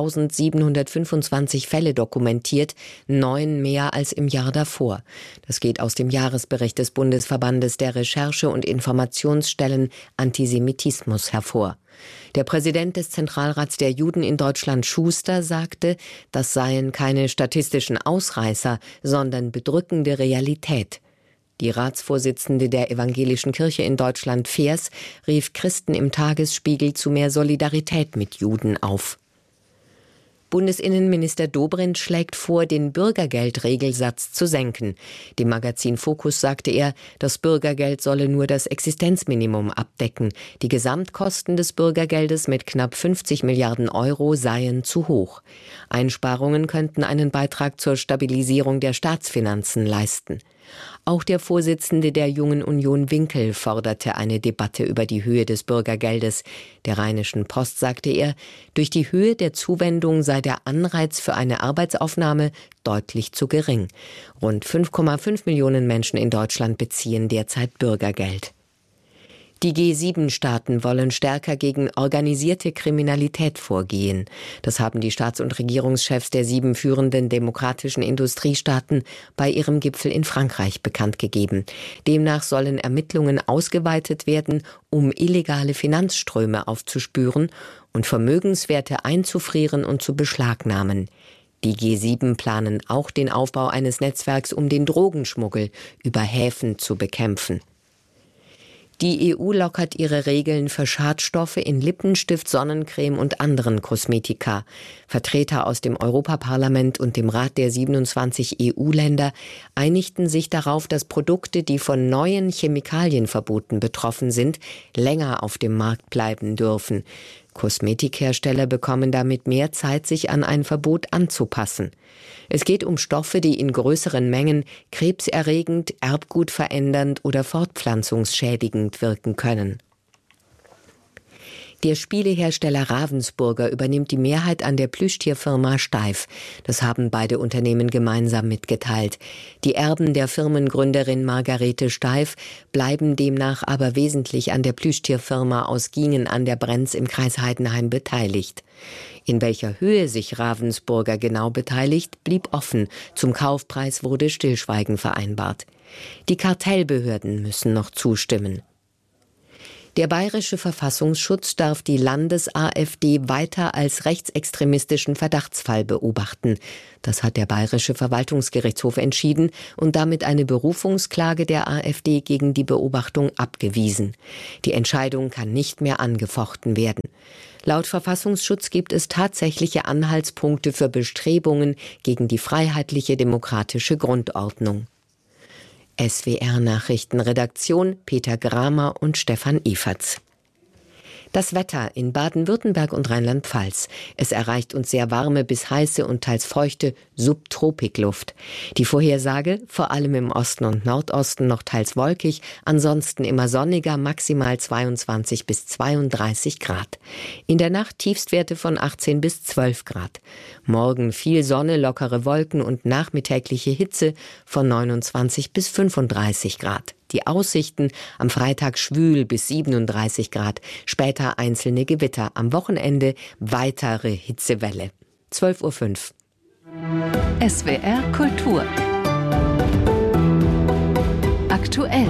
8.725 Fälle dokumentiert, 9 mehr als im Jahr davor. Das geht aus dem Jahresbericht des Bundesverbandes der Recherche- und Informationsstellen Antisemitismus hervor. Der Präsident des Zentralrats der Juden in Deutschland, Schuster, sagte, das seien keine statistischen Ausreißer, sondern bedrückende Realität. Die Ratsvorsitzende der Evangelischen Kirche in Deutschland, Feers, rief Christen im Tagesspiegel zu mehr Solidarität mit Juden auf. Bundesinnenminister Dobrindt schlägt vor, den Bürgergeldregelsatz zu senken. Dem Magazin Focus sagte er, das Bürgergeld solle nur das Existenzminimum abdecken. Die Gesamtkosten des Bürgergeldes mit knapp 50 Milliarden Euro seien zu hoch. Einsparungen könnten einen Beitrag zur Stabilisierung der Staatsfinanzen leisten. Auch der Vorsitzende der Jungen Union Winkel forderte eine Debatte über die Höhe des Bürgergeldes. Der Rheinischen Post sagte er, durch die Höhe der Zuwendung sei der Anreiz für eine Arbeitsaufnahme deutlich zu gering. Rund 5,5 Millionen Menschen in Deutschland beziehen derzeit Bürgergeld. Die G7-Staaten wollen stärker gegen organisierte Kriminalität vorgehen. Das haben die Staats- und Regierungschefs der 7 führenden demokratischen Industriestaaten bei ihrem Gipfel in Frankreich bekannt gegeben. Demnach sollen Ermittlungen ausgeweitet werden, um illegale Finanzströme aufzuspüren und Vermögenswerte einzufrieren und zu beschlagnahmen. Die G7 planen auch den Aufbau eines Netzwerks, um den Drogenschmuggel über Häfen zu bekämpfen. Die EU lockert ihre Regeln für Schadstoffe in Lippenstift, Sonnencreme und anderen Kosmetika. Vertreter aus dem Europaparlament und dem Rat der 27 EU-Länder einigten sich darauf, dass Produkte, die von neuen Chemikalienverboten betroffen sind, länger auf dem Markt bleiben dürfen. Kosmetikhersteller bekommen damit mehr Zeit, sich an ein Verbot anzupassen. Es geht um Stoffe, die in größeren Mengen krebserregend, erbgutverändernd oder fortpflanzungsschädigend wirken können. Der Spielehersteller Ravensburger übernimmt die Mehrheit an der Plüschtierfirma Steiff. Das haben beide Unternehmen gemeinsam mitgeteilt. Die Erben der Firmengründerin Margarete Steiff bleiben demnach aber wesentlich an der Plüschtierfirma aus Giengen an der Brenz im Kreis Heidenheim beteiligt. In welcher Höhe sich Ravensburger genau beteiligt, blieb offen. Zum Kaufpreis wurde Stillschweigen vereinbart. Die Kartellbehörden müssen noch zustimmen. Der bayerische Verfassungsschutz darf die Landes-AfD weiter als rechtsextremistischen Verdachtsfall beobachten. Das hat der bayerische Verwaltungsgerichtshof entschieden und damit eine Berufungsklage der AfD gegen die Beobachtung abgewiesen. Die Entscheidung kann nicht mehr angefochten werden. Laut Verfassungsschutz gibt es tatsächliche Anhaltspunkte für Bestrebungen gegen die freiheitliche demokratische Grundordnung. SWR-Nachrichtenredaktion Peter Gramer und Stefan Eferts. Das Wetter in Baden-Württemberg und Rheinland-Pfalz. Es erreicht uns sehr warme bis heiße und teils feuchte Subtropikluft. Die Vorhersage, vor allem im Osten und Nordosten noch teils wolkig, ansonsten immer sonniger, maximal 22 bis 32 Grad. In der Nacht Tiefstwerte von 18 bis 12 Grad. Morgen viel Sonne, lockere Wolken und nachmittägliche Hitze von 29 bis 35 Grad. Die Aussichten am Freitag schwül bis 37 Grad, später einzelne Gewitter, am Wochenende weitere Hitzewelle. 12:05 Uhr. SWR Kultur. Aktuell.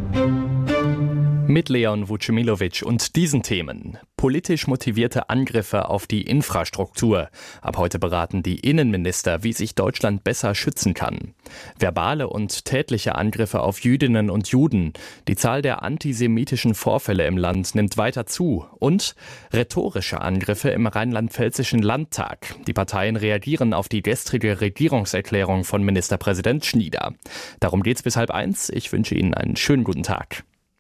Mit Leon Vucemilovic und diesen Themen. Politisch motivierte Angriffe auf die Infrastruktur. Ab heute beraten die Innenminister, wie sich Deutschland besser schützen kann. Verbale und tätliche Angriffe auf Jüdinnen und Juden. Die Zahl der antisemitischen Vorfälle im Land nimmt weiter zu. Und rhetorische Angriffe im rheinland-pfälzischen Landtag. Die Parteien reagieren auf die gestrige Regierungserklärung von Ministerpräsident Schnieder. Darum geht's bis 12:30. Ich wünsche Ihnen einen schönen guten Tag.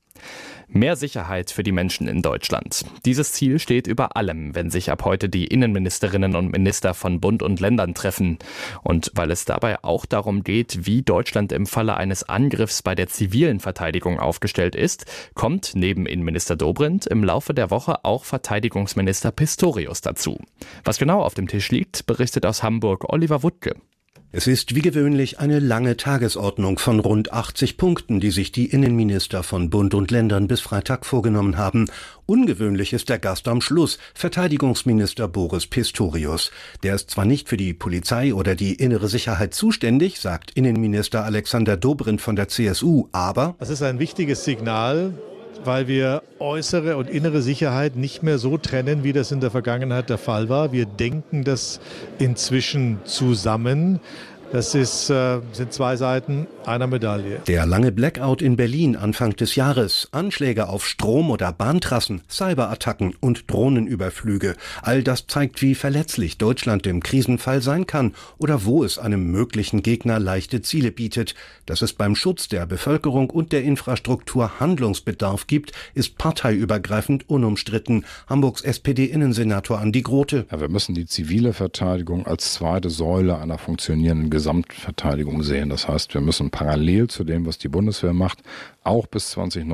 Mehr Sicherheit für die Menschen in Deutschland. Dieses Ziel steht über allem, wenn sich ab heute die Innenministerinnen und Minister von Bund und Ländern treffen. Und weil es dabei auch darum geht, wie Deutschland im Falle eines Angriffs bei der zivilen Verteidigung aufgestellt ist, kommt neben Innenminister Dobrindt im Laufe der Woche auch Verteidigungsminister Pistorius dazu. Was genau auf dem Tisch liegt, berichtet aus Hamburg Oliver Wuttke. Es ist wie gewöhnlich eine lange Tagesordnung von rund 80 Punkten, die sich die Innenminister von Bund und Ländern bis Freitag vorgenommen haben. Ungewöhnlich ist der Gast am Schluss, Verteidigungsminister Boris Pistorius. Der ist zwar nicht für die Polizei oder die innere Sicherheit zuständig, sagt Innenminister Alexander Dobrindt von der CSU, aber das ist ein wichtiges Signal, weil wir äußere und innere Sicherheit nicht mehr so trennen, wie das in der Vergangenheit der Fall war. Wir denken das inzwischen zusammen. Das sind zwei Seiten einer Medaille. Der lange Blackout in Berlin Anfang des Jahres, Anschläge auf Strom- oder Bahntrassen, Cyberattacken und Drohnenüberflüge. All das zeigt, wie verletzlich Deutschland im Krisenfall sein kann oder wo es einem möglichen Gegner leichte Ziele bietet. Dass es beim Schutz der Bevölkerung und der Infrastruktur Handlungsbedarf gibt, ist parteiübergreifend unumstritten. Hamburgs SPD-Innensenator Andi Grote. Ja, wir müssen die zivile Verteidigung als zweite Säule einer funktionierenden Gesamtverteidigung sehen. Das heißt, wir müssen parallel zu dem, was die Bundeswehr macht, auch bis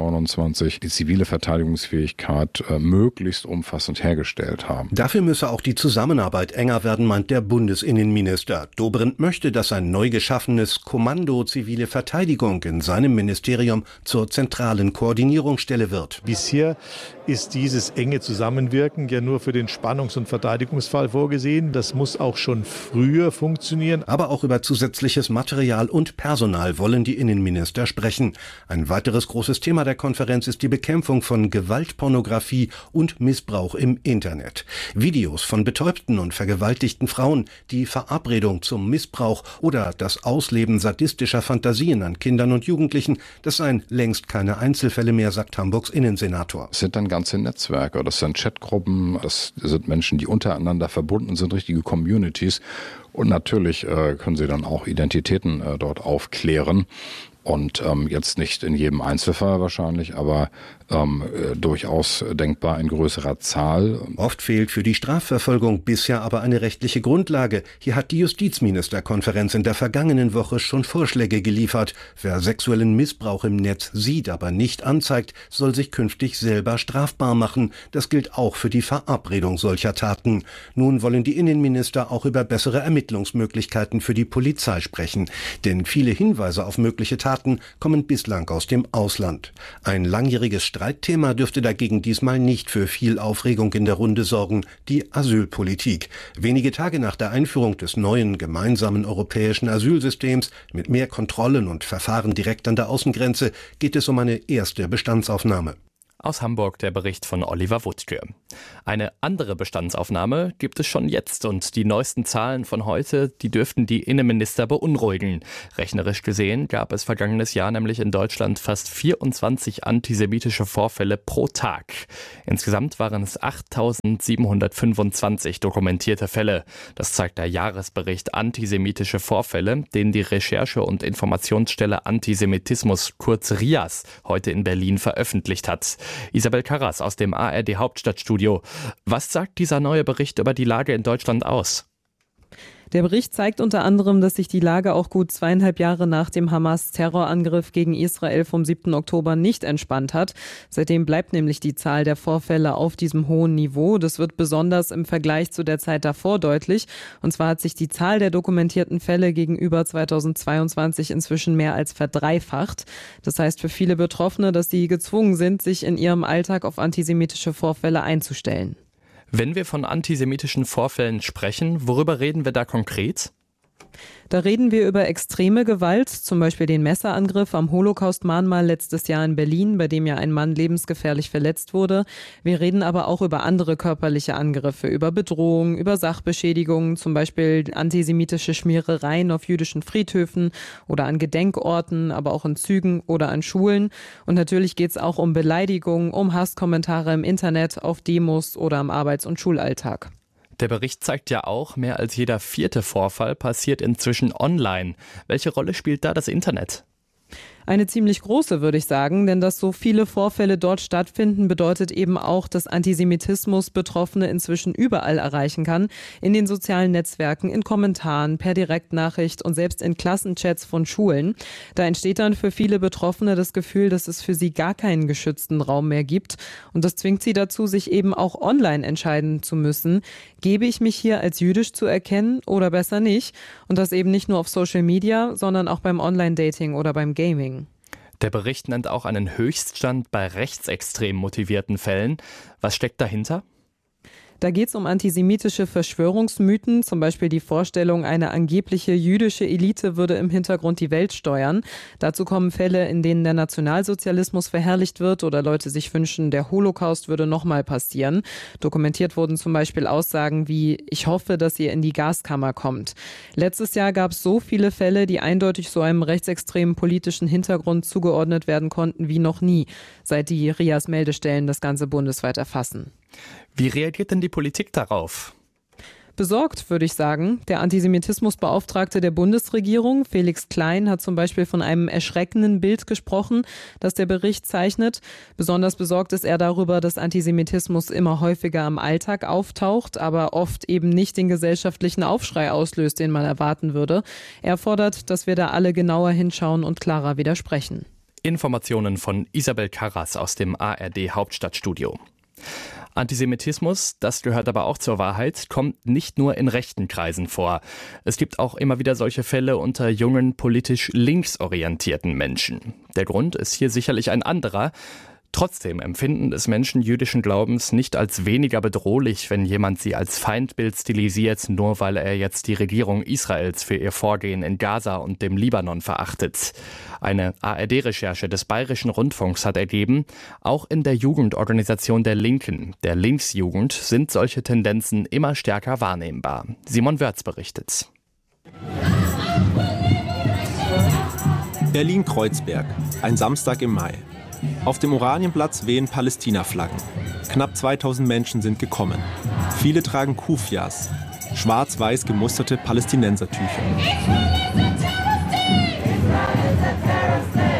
2029 die zivile Verteidigungsfähigkeit möglichst umfassend hergestellt haben. Dafür müsse auch die Zusammenarbeit enger werden, meint der Bundesinnenminister. Dobrindt möchte, dass ein neu geschaffenes Kommando Zivile Verteidigung in seinem Ministerium zur zentralen Koordinierungsstelle wird. Bisher ist dieses enge Zusammenwirken ja nur für den Spannungs- und Verteidigungsfall vorgesehen. Das muss auch schon früher funktionieren. Aber auch über zusätzliches Material und Personal wollen die Innenminister sprechen. Ein weiteres großes Thema der Konferenz ist die Bekämpfung von Gewaltpornografie und Missbrauch im Internet. Videos von betäubten und vergewaltigten Frauen, die Verabredung zum Missbrauch oder das Ausleben sadistischer Fantasien an Kindern und Jugendlichen, das seien längst keine Einzelfälle mehr, sagt Hamburgs Innensenator. Es sind dann ganze Netzwerke, das sind Chatgruppen, das sind Menschen, die untereinander verbunden sind, richtige Communities. Und natürlich können sie dann auch Identitäten dort aufklären. Und jetzt nicht in jedem Einzelfall wahrscheinlich, aber durchaus denkbar in größerer Zahl. Oft fehlt für die Strafverfolgung bisher aber eine rechtliche Grundlage. Hier hat die Justizministerkonferenz in der vergangenen Woche schon Vorschläge geliefert. Wer sexuellen Missbrauch im Netz sieht, aber nicht anzeigt, soll sich künftig selber strafbar machen. Das gilt auch für die Verabredung solcher Taten. Nun wollen die Innenminister auch über bessere Ermittlungsmöglichkeiten für die Polizei sprechen. Denn viele Hinweise auf mögliche Taten kommen bislang aus dem Ausland. Ein langjähriges Streitthema dürfte dagegen diesmal nicht für viel Aufregung in der Runde sorgen: die Asylpolitik. Wenige Tage nach der Einführung des neuen gemeinsamen europäischen Asylsystems mit mehr Kontrollen und Verfahren direkt an der Außengrenze geht es um eine erste Bestandsaufnahme. Aus Hamburg der Bericht von Oliver Wuttke. Eine andere Bestandsaufnahme gibt es schon jetzt und die neuesten Zahlen von heute, die dürften die Innenminister beunruhigen. Rechnerisch gesehen gab es vergangenes Jahr nämlich in Deutschland fast 24 antisemitische Vorfälle pro Tag. Insgesamt waren es 8.725 dokumentierte Fälle. Das zeigt der Jahresbericht Antisemitische Vorfälle, den die Recherche- und Informationsstelle Antisemitismus, kurz RIAS, heute in Berlin veröffentlicht hat. Isabel Karras aus dem ARD Hauptstadtstudio. Was sagt dieser neue Bericht über die Lage in Deutschland aus? Der Bericht zeigt unter anderem, dass sich die Lage auch gut 2,5 Jahre nach dem Hamas-Terrorangriff gegen Israel vom 7. Oktober nicht entspannt hat. Seitdem bleibt nämlich die Zahl der Vorfälle auf diesem hohen Niveau. Das wird besonders im Vergleich zu der Zeit davor deutlich. Und zwar hat sich die Zahl der dokumentierten Fälle gegenüber 2022 inzwischen mehr als verdreifacht. Das heißt für viele Betroffene, dass sie gezwungen sind, sich in ihrem Alltag auf antisemitische Vorfälle einzustellen. Wenn wir von antisemitischen Vorfällen sprechen, worüber reden wir da konkret? Da reden wir über extreme Gewalt, zum Beispiel den Messerangriff am Holocaust-Mahnmal letztes Jahr in Berlin, bei dem ja ein Mann lebensgefährlich verletzt wurde. Wir reden aber auch über andere körperliche Angriffe, über Bedrohung, über Sachbeschädigungen, zum Beispiel antisemitische Schmierereien auf jüdischen Friedhöfen oder an Gedenkorten, aber auch in Zügen oder an Schulen. Und natürlich geht es auch um Beleidigungen, um Hasskommentare im Internet, auf Demos oder am Arbeits- und Schulalltag. Der Bericht zeigt ja auch, mehr als jeder 4. Vorfall passiert inzwischen online. Welche Rolle spielt da das Internet? Eine ziemlich große, würde ich sagen, denn dass so viele Vorfälle dort stattfinden, bedeutet eben auch, dass Antisemitismus Betroffene inzwischen überall erreichen kann. In den sozialen Netzwerken, in Kommentaren, per Direktnachricht und selbst in Klassenchats von Schulen. Da entsteht dann für viele Betroffene das Gefühl, dass es für sie gar keinen geschützten Raum mehr gibt. Und das zwingt sie dazu, sich eben auch online entscheiden zu müssen. Gebe ich mich hier als jüdisch zu erkennen oder besser nicht? Und das eben nicht nur auf Social Media, sondern auch beim Online-Dating oder beim Gaming. Der Bericht nennt auch einen Höchststand bei rechtsextrem motivierten Fällen. Was steckt dahinter? Da geht es um antisemitische Verschwörungsmythen, zum Beispiel die Vorstellung, eine angebliche jüdische Elite würde im Hintergrund die Welt steuern. Dazu kommen Fälle, in denen der Nationalsozialismus verherrlicht wird oder Leute sich wünschen, der Holocaust würde nochmal passieren. Dokumentiert wurden zum Beispiel Aussagen wie: Ich hoffe, dass ihr in die Gaskammer kommt. Letztes Jahr gab es so viele Fälle, die eindeutig so einem rechtsextremen politischen Hintergrund zugeordnet werden konnten wie noch nie, seit die RIAS-Meldestellen das Ganze bundesweit erfassen. Wie reagiert denn die Politik darauf? Besorgt, würde ich sagen. Der Antisemitismusbeauftragte der Bundesregierung, Felix Klein, hat zum Beispiel von einem erschreckenden Bild gesprochen, das der Bericht zeichnet. Besonders besorgt ist er darüber, dass Antisemitismus immer häufiger im Alltag auftaucht, aber oft eben nicht den gesellschaftlichen Aufschrei auslöst, den man erwarten würde. Er fordert, dass wir da alle genauer hinschauen und klarer widersprechen. Informationen von Isabel Karras aus dem ARD Hauptstadtstudio. Antisemitismus, das gehört aber auch zur Wahrheit, kommt nicht nur in rechten Kreisen vor. Es gibt auch immer wieder solche Fälle unter jungen, politisch linksorientierten Menschen. Der Grund ist hier sicherlich ein anderer. Trotzdem empfinden es Menschen jüdischen Glaubens nicht als weniger bedrohlich, wenn jemand sie als Feindbild stilisiert, nur weil er jetzt die Regierung Israels für ihr Vorgehen in Gaza und dem Libanon verachtet. Eine ARD-Recherche des Bayerischen Rundfunks hat ergeben, auch in der Jugendorganisation der Linken, der Linksjugend, sind solche Tendenzen immer stärker wahrnehmbar. Simon Wörz berichtet. Berlin-Kreuzberg, ein Samstag im Mai. Auf dem Oranienplatz wehen Palästina-Flaggen. Knapp 2000 Menschen sind gekommen. Viele tragen Kufias, schwarz-weiß gemusterte Palästinensertücher.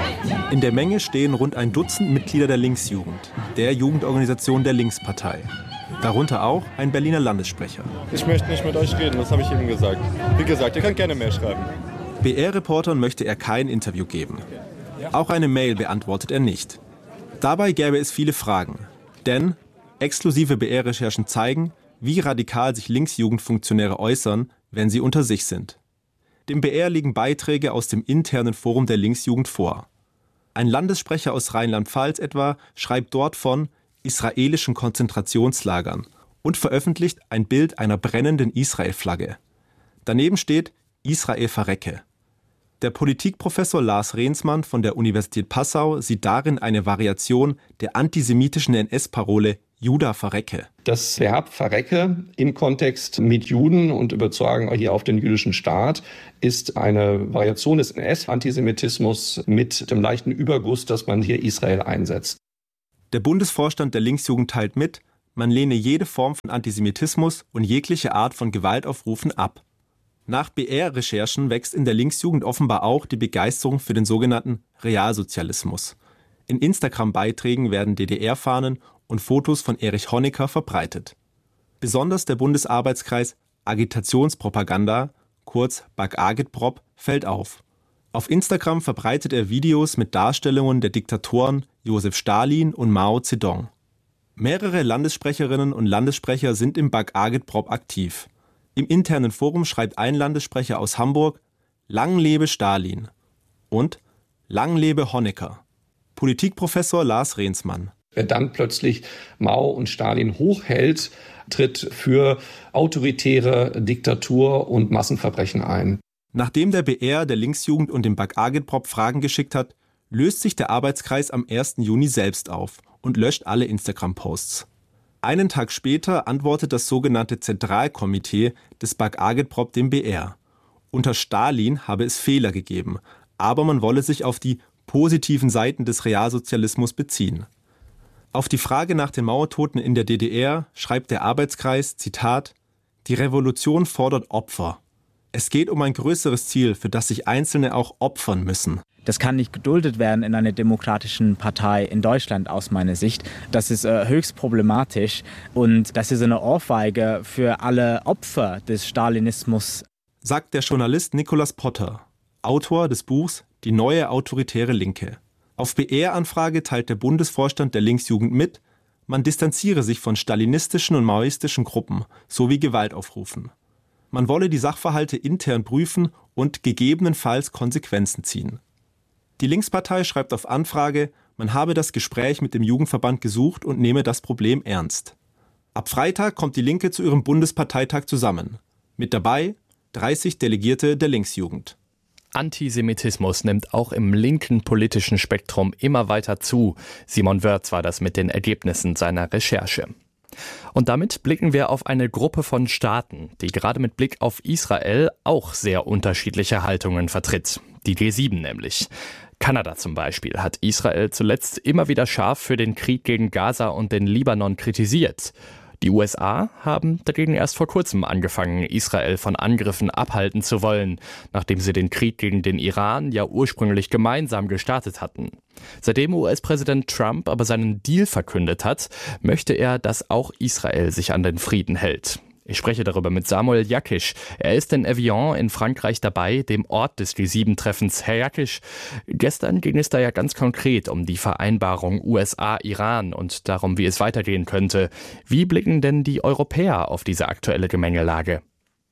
In der Menge stehen rund ein Dutzend Mitglieder der Linksjugend, der Jugendorganisation der Linkspartei. Darunter auch ein Berliner Landessprecher. Ich möchte nicht mit euch reden, das habe ich eben gesagt. Wie gesagt, ihr könnt gerne mehr schreiben. BR-Reportern möchte er kein Interview geben. Auch eine Mail beantwortet er nicht. Dabei gäbe es viele Fragen. Denn exklusive BR-Recherchen zeigen, wie radikal sich Linksjugendfunktionäre äußern, wenn sie unter sich sind. Dem BR liegen Beiträge aus dem internen Forum der Linksjugend vor. Ein Landessprecher aus Rheinland-Pfalz etwa schreibt dort von israelischen Konzentrationslagern und veröffentlicht ein Bild einer brennenden Israel-Flagge. Daneben steht Israel verrecke. Der Politikprofessor Lars Rehnsmann von der Universität Passau sieht darin eine Variation der antisemitischen NS-Parole Juda verrecke. Das Verb verrecke im Kontext mit Juden und übertragen hier auf den jüdischen Staat ist eine Variation des NS-Antisemitismus mit dem leichten Überguss, dass man hier Israel einsetzt. Der Bundesvorstand der Linksjugend teilt mit, man lehne jede Form von Antisemitismus und jegliche Art von Gewaltaufrufen ab. Nach BR-Recherchen wächst in der Linksjugend offenbar auch die Begeisterung für den sogenannten Realsozialismus. In Instagram-Beiträgen werden DDR-Fahnen und Fotos von Erich Honecker verbreitet. Besonders der Bundesarbeitskreis Agitationspropaganda, kurz BAG-Agitprop, fällt auf. Auf Instagram verbreitet er Videos mit Darstellungen der Diktatoren Josef Stalin und Mao Zedong. Mehrere Landessprecherinnen und Landessprecher sind im BAG-Agitprop aktiv. Im internen Forum schreibt ein Landessprecher aus Hamburg: Lang lebe Stalin und Lang lebe Honecker. Politikprofessor Lars Rehnsmann. Wer dann plötzlich Mao und Stalin hochhält, tritt für autoritäre Diktatur und Massenverbrechen ein. Nachdem der BR der Linksjugend und dem BAG-Agitprop Fragen geschickt hat, löst sich der Arbeitskreis am 1. Juni selbst auf und löscht alle Instagram-Posts. Einen Tag später antwortet das sogenannte Zentralkomitee des BAG-Agitprop dem BR. Unter Stalin habe es Fehler gegeben, aber man wolle sich auf die positiven Seiten des Realsozialismus beziehen. Auf die Frage nach den Mauertoten in der DDR schreibt der Arbeitskreis, Zitat, die Revolution fordert Opfer. Es geht um ein größeres Ziel, für das sich Einzelne auch opfern müssen. Das kann nicht geduldet werden in einer demokratischen Partei in Deutschland aus meiner Sicht. Das ist höchst problematisch und das ist eine Ohrfeige für alle Opfer des Stalinismus. Sagt der Journalist Nikolaus Potter, Autor des Buchs Die neue autoritäre Linke. Auf BR-Anfrage teilt der Bundesvorstand der Linksjugend mit, man distanziere sich von stalinistischen und maoistischen Gruppen sowie Gewaltaufrufen. Man wolle die Sachverhalte intern prüfen und gegebenenfalls Konsequenzen ziehen. Die Linkspartei schreibt auf Anfrage, man habe das Gespräch mit dem Jugendverband gesucht und nehme das Problem ernst. Ab Freitag kommt die Linke zu ihrem Bundesparteitag zusammen. Mit dabei 30 Delegierte der Linksjugend. Antisemitismus nimmt auch im linken politischen Spektrum immer weiter zu. Simon Wörth war das mit den Ergebnissen seiner Recherche. Und damit blicken wir auf eine Gruppe von Staaten, die gerade mit Blick auf Israel auch sehr unterschiedliche Haltungen vertritt. Die G7 nämlich. Kanada zum Beispiel hat Israel zuletzt immer wieder scharf für den Krieg gegen Gaza und den Libanon kritisiert. Die USA haben dagegen erst vor kurzem angefangen, Israel von Angriffen abhalten zu wollen, nachdem sie den Krieg gegen den Iran ja ursprünglich gemeinsam gestartet hatten. Seitdem US-Präsident Trump aber seinen Deal verkündet hat, möchte er, dass auch Israel sich an den Frieden hält. Ich spreche darüber mit Samuel Jakisch. Er ist in Evian in Frankreich dabei, dem Ort des G7-Treffens. Herr Jakisch, gestern ging es da ja ganz konkret um die Vereinbarung USA-Iran und darum, wie es weitergehen könnte. Wie blicken denn die Europäer auf diese aktuelle Gemengelage?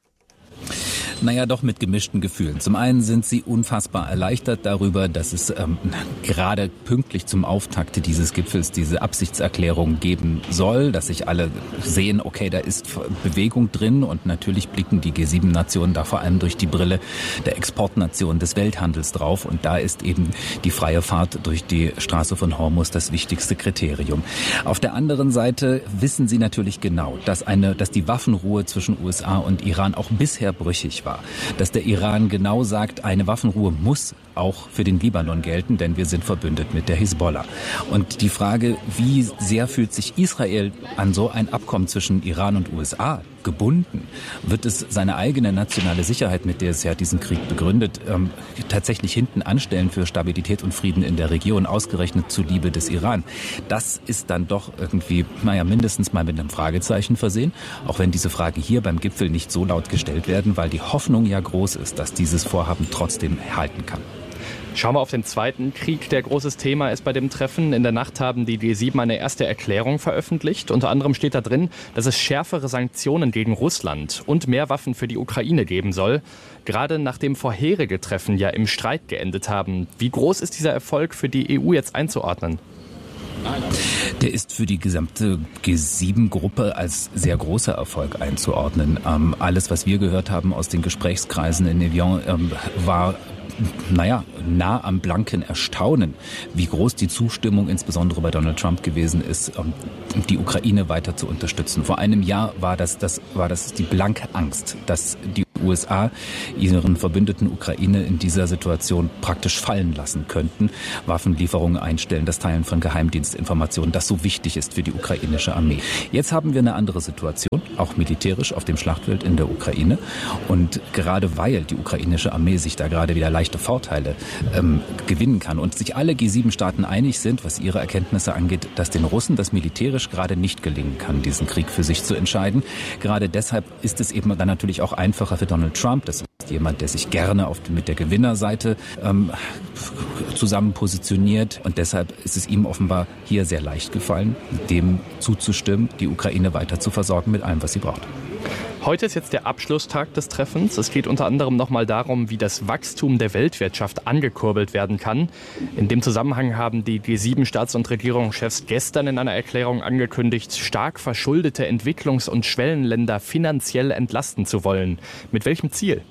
Naja, doch mit gemischten Gefühlen. Zum einen sind sie unfassbar erleichtert darüber, dass es gerade pünktlich zum Auftakt dieses Gipfels diese Absichtserklärung geben soll, dass sich alle sehen, okay, da ist Bewegung drin und natürlich blicken die G7-Nationen da vor allem durch die Brille der Exportnation des Welthandels drauf und da ist eben die freie Fahrt durch die Straße von Hormuz das wichtigste Kriterium. Auf der anderen Seite wissen sie natürlich genau, dass die Waffenruhe zwischen USA und Iran auch bisher brüchig war. Dass der Iran genau sagt, eine Waffenruhe muss auch für den Libanon gelten, denn wir sind verbündet mit der Hisbollah. Und die Frage, wie sehr fühlt sich Israel an so ein Abkommen zwischen Iran und USA gebunden? Wird es seine eigene nationale Sicherheit, mit der es ja diesen Krieg begründet, tatsächlich hinten anstellen für Stabilität und Frieden in der Region, ausgerechnet zuliebe des Iran? Das ist dann doch irgendwie, mindestens mal mit einem Fragezeichen versehen, auch wenn diese Fragen hier beim Gipfel nicht so laut gestellt werden, weil die Hoffnung ja groß ist, dass dieses Vorhaben trotzdem erhalten kann. Schauen wir auf den zweiten Krieg, der großes Thema ist bei dem Treffen. In der Nacht haben die G7 eine erste Erklärung veröffentlicht. Unter anderem steht da drin, dass es schärfere Sanktionen gegen Russland und mehr Waffen für die Ukraine geben soll. Gerade nachdem vorherige Treffen ja im Streit geendet haben. Wie groß ist dieser Erfolg für die EU jetzt einzuordnen? Der ist für die gesamte G7-Gruppe als sehr großer Erfolg einzuordnen. Alles, was wir gehört haben aus den Gesprächskreisen in Evian, war nah am blanken Erstaunen, wie groß die Zustimmung insbesondere bei Donald Trump gewesen ist, die Ukraine weiter zu unterstützen. Vor einem Jahr war das die blanke Angst, dass die USA ihren Verbündeten Ukraine in dieser Situation praktisch fallen lassen könnten, Waffenlieferungen einstellen, das Teilen von Geheimdienstinformationen, das so wichtig ist für die ukrainische Armee. Jetzt haben wir eine andere Situation, auch militärisch auf dem Schlachtfeld in der Ukraine. Und gerade weil die ukrainische Armee sich da gerade wieder leichte Vorteile gewinnen kann und sich alle G7-Staaten einig sind, was ihre Erkenntnisse angeht, dass den Russen das militärisch gerade nicht gelingen kann, diesen Krieg für sich zu entscheiden. Gerade deshalb ist es eben dann natürlich auch einfacher für Donald Trump, das ist jemand, der sich gerne mit der Gewinnerseite zusammen positioniert. Und deshalb ist es ihm offenbar hier sehr leicht gefallen, dem zuzustimmen, die Ukraine weiter zu versorgen mit allem, was sie braucht. Heute ist jetzt der Abschlusstag des Treffens. Es geht unter anderem nochmal darum, wie das Wachstum der Weltwirtschaft angekurbelt werden kann. In dem Zusammenhang haben die G7-Staats- und Regierungschefs gestern in einer Erklärung angekündigt, stark verschuldete Entwicklungs- und Schwellenländer finanziell entlasten zu wollen. Mit welchem Ziel?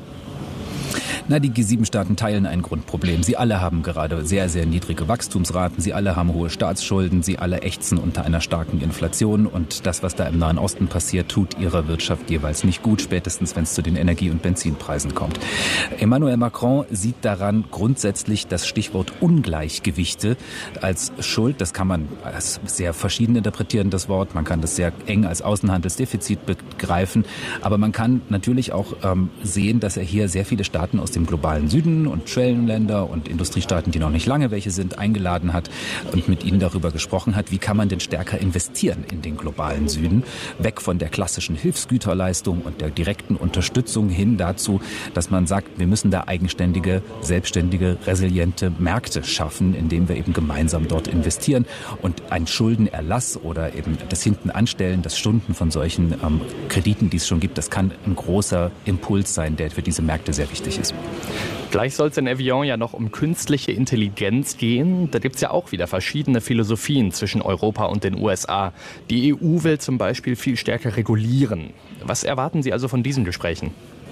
Die G7-Staaten teilen ein Grundproblem. Sie alle haben gerade sehr, sehr niedrige Wachstumsraten. Sie alle haben hohe Staatsschulden. Sie alle ächzen unter einer starken Inflation. Und das, was da im Nahen Osten passiert, tut ihrer Wirtschaft jeweils nicht gut, spätestens wenn es zu den Energie- und Benzinpreisen kommt. Emmanuel Macron sieht daran grundsätzlich das Stichwort Ungleichgewichte als Schuld. Das kann man als sehr verschieden interpretieren, das Wort. Man kann das sehr eng als Außenhandelsdefizit begreifen. Aber man kann natürlich auch sehen, dass er hier sehr viele Staaten aus dem globalen Süden und Schwellenländer und Industriestaaten, die noch nicht lange welche sind, eingeladen hat und mit ihnen darüber gesprochen hat, wie kann man denn stärker investieren in den globalen Süden, weg von der klassischen Hilfsgüterleistung und der direkten Unterstützung hin dazu, dass man sagt, wir müssen da eigenständige, selbstständige, resiliente Märkte schaffen, indem wir eben gemeinsam dort investieren und ein Schuldenerlass oder eben das Hintenanstellen, das Stunden von solchen Krediten, die es schon gibt, das kann ein großer Impuls sein, der für diese Märkte sehr wichtig ist. Gleich soll es in Evian ja noch um künstliche Intelligenz gehen. Da gibt es ja auch wieder verschiedene Philosophien zwischen Europa und den USA. Die EU will zum Beispiel viel stärker regulieren. Was erwarten Sie also von diesen Gesprächen?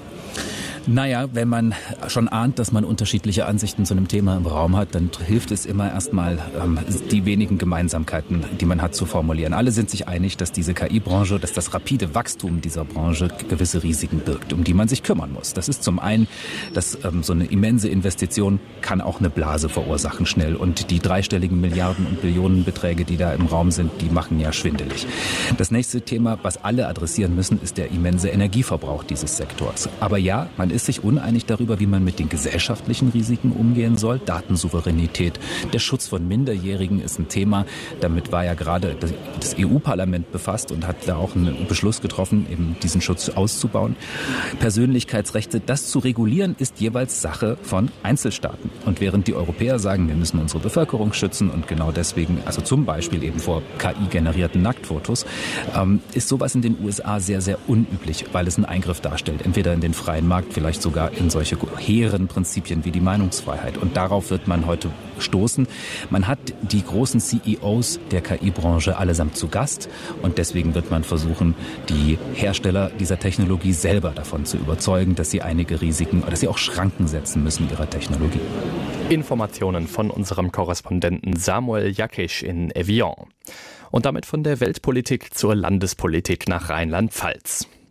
Wenn man schon ahnt, dass man unterschiedliche Ansichten zu einem Thema im Raum hat, dann hilft es immer erstmal, die wenigen Gemeinsamkeiten, die man hat, zu formulieren. Alle sind sich einig, dass diese KI-Branche, dass das rapide Wachstum dieser Branche gewisse Risiken birgt, um die man sich kümmern muss. Das ist zum einen, dass so eine immense Investition kann auch eine Blase verursachen schnell. Und die dreistelligen Milliarden- und Billionenbeträge, die da im Raum sind, die machen ja schwindelig. Das nächste Thema, was alle adressieren müssen, ist der immense Energieverbrauch dieses Sektors. Aber ja, man ist sich uneinig darüber, wie man mit den gesellschaftlichen Risiken umgehen soll. Datensouveränität, der Schutz von Minderjährigen ist ein Thema. Damit war ja gerade das EU-Parlament befasst und hat da auch einen Beschluss getroffen, eben diesen Schutz auszubauen. Persönlichkeitsrechte, das zu regulieren, ist jeweils Sache von Einzelstaaten. Und während die Europäer sagen, wir müssen unsere Bevölkerung schützen und genau deswegen, also zum Beispiel eben vor KI-generierten Nacktfotos, ist sowas in den USA sehr, sehr unüblich, weil es einen Eingriff darstellt. Entweder in den freien Markt, vielleicht sogar in solche hehren Prinzipien wie die Meinungsfreiheit. Und darauf wird man heute stoßen. Man hat die großen CEOs der KI-Branche allesamt zu Gast und deswegen wird man versuchen, die Hersteller dieser Technologie selber davon zu überzeugen, dass sie einige Risiken, dass sie auch Schranken setzen müssen ihrer Technologie. Informationen von unserem Korrespondenten Samuel Jakisch in Evian. Und damit von der Weltpolitik zur Landespolitik nach Rheinland-Pfalz.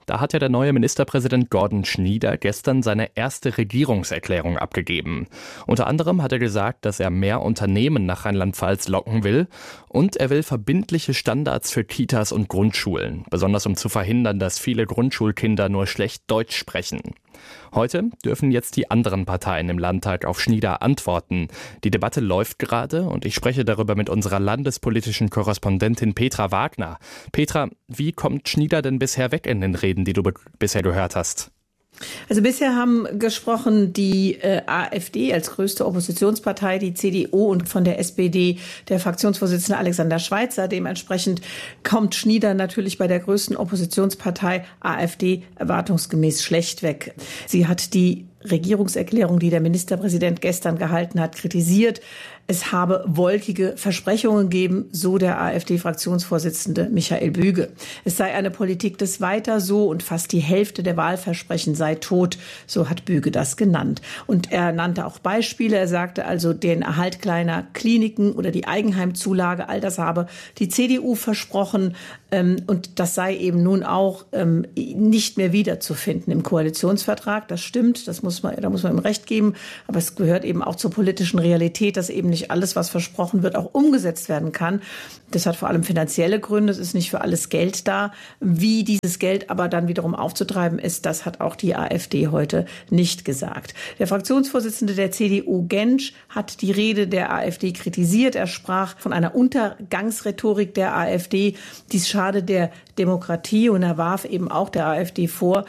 Da hat ja der neue Ministerpräsident Gordon Schnieder gestern seine erste Regierungserklärung abgegeben. Unter anderem hat er gesagt, dass er mehr Unternehmen nach Rheinland-Pfalz locken will und er will verbindliche Standards für Kitas und Grundschulen, besonders um zu verhindern, dass viele Grundschulkinder nur schlecht Deutsch sprechen. Heute dürfen jetzt die anderen Parteien im Landtag auf Schnieder antworten. Die Debatte läuft gerade und ich spreche darüber mit unserer landespolitischen Korrespondentin Petra Wagner. Petra, wie kommt Schnieder denn bisher weg in den Reden, die du bisher gehört hast? Also bisher haben gesprochen die AfD als größte Oppositionspartei, die CDU und von der SPD der Fraktionsvorsitzende Alexander Schweitzer. Dementsprechend kommt Schnieder natürlich bei der größten Oppositionspartei AfD erwartungsgemäß schlecht weg. Sie hat die Regierungserklärung, die der Ministerpräsident gestern gehalten hat, kritisiert. Es habe wolkige Versprechungen gegeben, so der AfD-Fraktionsvorsitzende Michael Büge. Es sei eine Politik des Weiter so und fast die Hälfte der Wahlversprechen sei tot, so hat Büge das genannt. Und er nannte auch Beispiele. Er sagte also, den Erhalt kleiner Kliniken oder die Eigenheimzulage, all das habe die CDU versprochen. Und das sei eben nun auch nicht mehr wiederzufinden im Koalitionsvertrag. Das stimmt, da muss man ihm recht geben. Aber es gehört eben auch zur politischen Realität, dass eben nicht alles, was versprochen wird, auch umgesetzt werden kann. Das hat vor allem finanzielle Gründe. Es ist nicht für alles Geld da. Wie dieses Geld aber dann wiederum aufzutreiben ist, das hat auch die AfD heute nicht gesagt. Der Fraktionsvorsitzende der CDU, Gentsch, hat die Rede der AfD kritisiert. Er sprach von einer Untergangsrhetorik der AfD. Dies schade der Demokratie und er warf eben auch der AfD vor,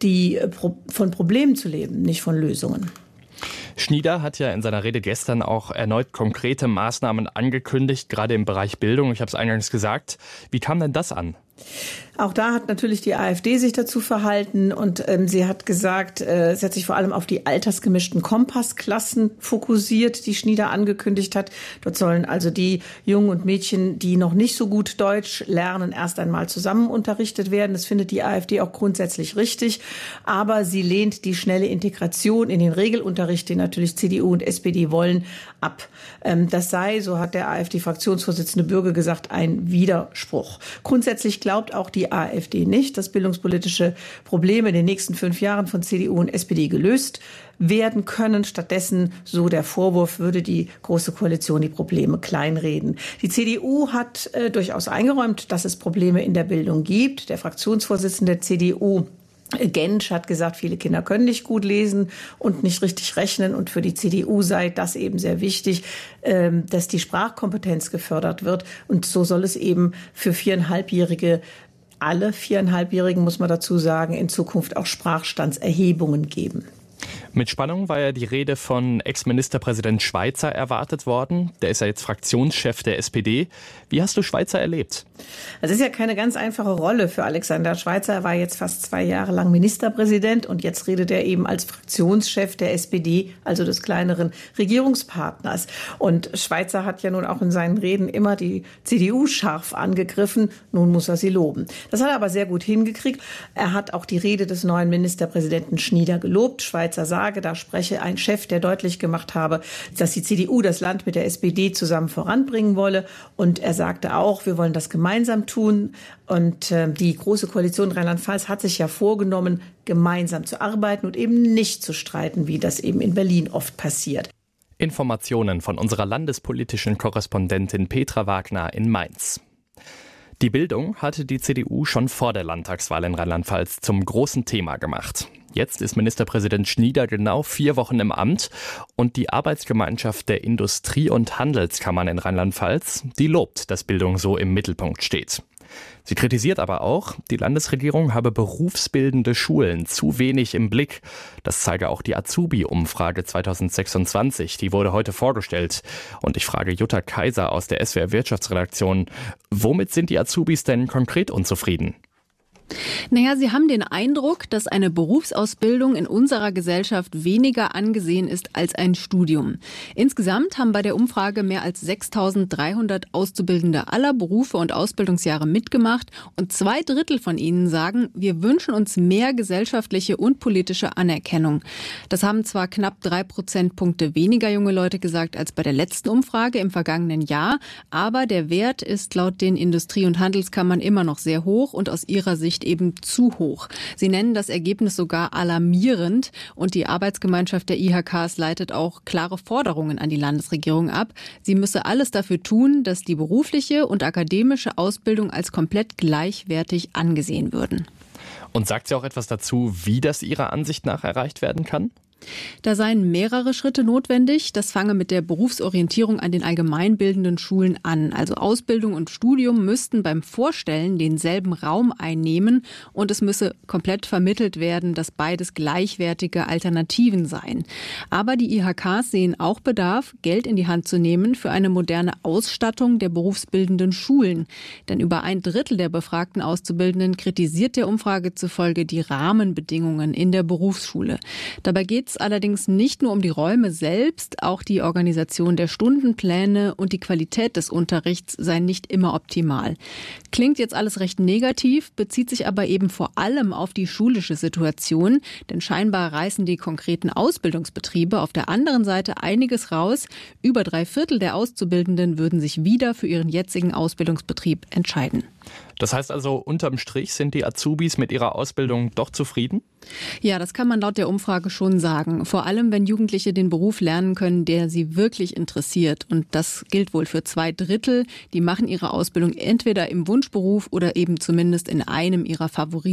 von Problemen zu leben, nicht von Lösungen. Schnieder hat ja in seiner Rede gestern auch erneut konkrete Maßnahmen angekündigt, gerade im Bereich Bildung. Ich habe es eingangs gesagt. Wie kam denn das an? Auch da hat natürlich die AfD sich dazu verhalten und sie hat gesagt, sie hat sich vor allem auf die altersgemischten Kompassklassen fokussiert, die Schnieder angekündigt hat. Dort sollen also die Jungen und Mädchen, die noch nicht so gut Deutsch lernen, erst einmal zusammen unterrichtet werden. Das findet die AfD auch grundsätzlich richtig. Aber sie lehnt die schnelle Integration in den Regelunterricht, den natürlich CDU und SPD wollen, ab. Das sei, so hat der AfD-Fraktionsvorsitzende Bürger gesagt, ein Widerspruch. Grundsätzlich glaubt auch die AfD nicht, dass bildungspolitische Probleme in den nächsten 5 Jahren von CDU und SPD gelöst werden können. Stattdessen, so der Vorwurf, würde die Große Koalition die Probleme kleinreden. Die CDU hat durchaus eingeräumt, dass es Probleme in der Bildung gibt. Der Fraktionsvorsitzende der CDU Gentsch hat gesagt, viele Kinder können nicht gut lesen und nicht richtig rechnen. Und für die CDU sei das eben sehr wichtig, dass die Sprachkompetenz gefördert wird. Und so soll es eben für 4,5-Jährige, alle 4,5-Jährigen, muss man dazu sagen, in Zukunft auch Sprachstandserhebungen geben. Mit Spannung war ja die Rede von Ex-Ministerpräsident Schweitzer erwartet worden. Der ist ja jetzt Fraktionschef der SPD. Wie hast du Schweitzer erlebt? Das ist ja keine ganz einfache Rolle für Alexander Schweitzer. Er war jetzt fast 2 Jahre lang Ministerpräsident und jetzt redet er eben als Fraktionschef der SPD, also des kleineren Regierungspartners. Und Schweitzer hat ja nun auch in seinen Reden immer die CDU scharf angegriffen. Nun muss er sie loben. Das hat er aber sehr gut hingekriegt. Er hat auch die Rede des neuen Ministerpräsidenten Schnieder gelobt. Schweitzer sage, da spreche ein Chef, der deutlich gemacht habe, dass die CDU das Land mit der SPD zusammen voranbringen wolle. Und er sagte auch, wir wollen das gemeinsam tun. Und die Große Koalition Rheinland-Pfalz hat sich ja vorgenommen, gemeinsam zu arbeiten und eben nicht zu streiten, wie das eben in Berlin oft passiert. Informationen von unserer landespolitischen Korrespondentin Petra Wagner in Mainz. Die Bildung hatte die CDU schon vor der Landtagswahl in Rheinland-Pfalz zum großen Thema gemacht. Jetzt ist Ministerpräsident Schnieder genau 4 Wochen im Amt und die Arbeitsgemeinschaft der Industrie- und Handelskammern in Rheinland-Pfalz, die lobt, dass Bildung so im Mittelpunkt steht. Sie kritisiert aber auch, die Landesregierung habe berufsbildende Schulen zu wenig im Blick. Das zeige auch die Azubi-Umfrage 2026. Die wurde heute vorgestellt. Und ich frage Jutta Kaiser aus der SWR Wirtschaftsredaktion, womit sind die Azubis denn konkret unzufrieden? Naja, sie haben den Eindruck, dass eine Berufsausbildung in unserer Gesellschaft weniger angesehen ist als ein Studium. Insgesamt haben bei der Umfrage mehr als 6.300 Auszubildende aller Berufe und Ausbildungsjahre mitgemacht und 2/3 von ihnen sagen, wir wünschen uns mehr gesellschaftliche und politische Anerkennung. Das haben zwar knapp 3 Prozentpunkte weniger junge Leute gesagt als bei der letzten Umfrage im vergangenen Jahr, aber der Wert ist laut den Industrie- und Handelskammern immer noch sehr hoch und aus ihrer Sicht eben zu hoch. Sie nennen das Ergebnis sogar alarmierend und die Arbeitsgemeinschaft der IHKs leitet auch klare Forderungen an die Landesregierung ab. Sie müsse alles dafür tun, dass die berufliche und akademische Ausbildung als komplett gleichwertig angesehen würden. Und sagt sie auch etwas dazu, wie das Ihrer Ansicht nach erreicht werden kann? Da seien mehrere Schritte notwendig. Das fange mit der Berufsorientierung an den allgemeinbildenden Schulen an. Also Ausbildung und Studium müssten beim Vorstellen denselben Raum einnehmen und es müsse komplett vermittelt werden, dass beides gleichwertige Alternativen seien. Aber die IHKs sehen auch Bedarf, Geld in die Hand zu nehmen für eine moderne Ausstattung der berufsbildenden Schulen. Denn über 1/3 der befragten Auszubildenden kritisiert der Umfrage zufolge die Rahmenbedingungen in der Berufsschule. Dabei geht es allerdings nicht nur um die Räume selbst, auch die Organisation der Stundenpläne und die Qualität des Unterrichts sei nicht immer optimal. Klingt jetzt alles recht negativ, bezieht sich aber eben vor allem auf die schulische Situation, denn scheinbar reißen die konkreten Ausbildungsbetriebe auf der anderen Seite einiges raus. Über 3/4 der Auszubildenden würden sich wieder für ihren jetzigen Ausbildungsbetrieb entscheiden. Das heißt also, unterm Strich sind die Azubis mit ihrer Ausbildung doch zufrieden? Ja, das kann man laut der Umfrage schon sagen. Vor allem, wenn Jugendliche den Beruf lernen können, der sie wirklich interessiert. Und das gilt wohl für 2/3. Die machen ihre Ausbildung entweder im Wunschberuf oder eben zumindest in einem ihrer Favoriten.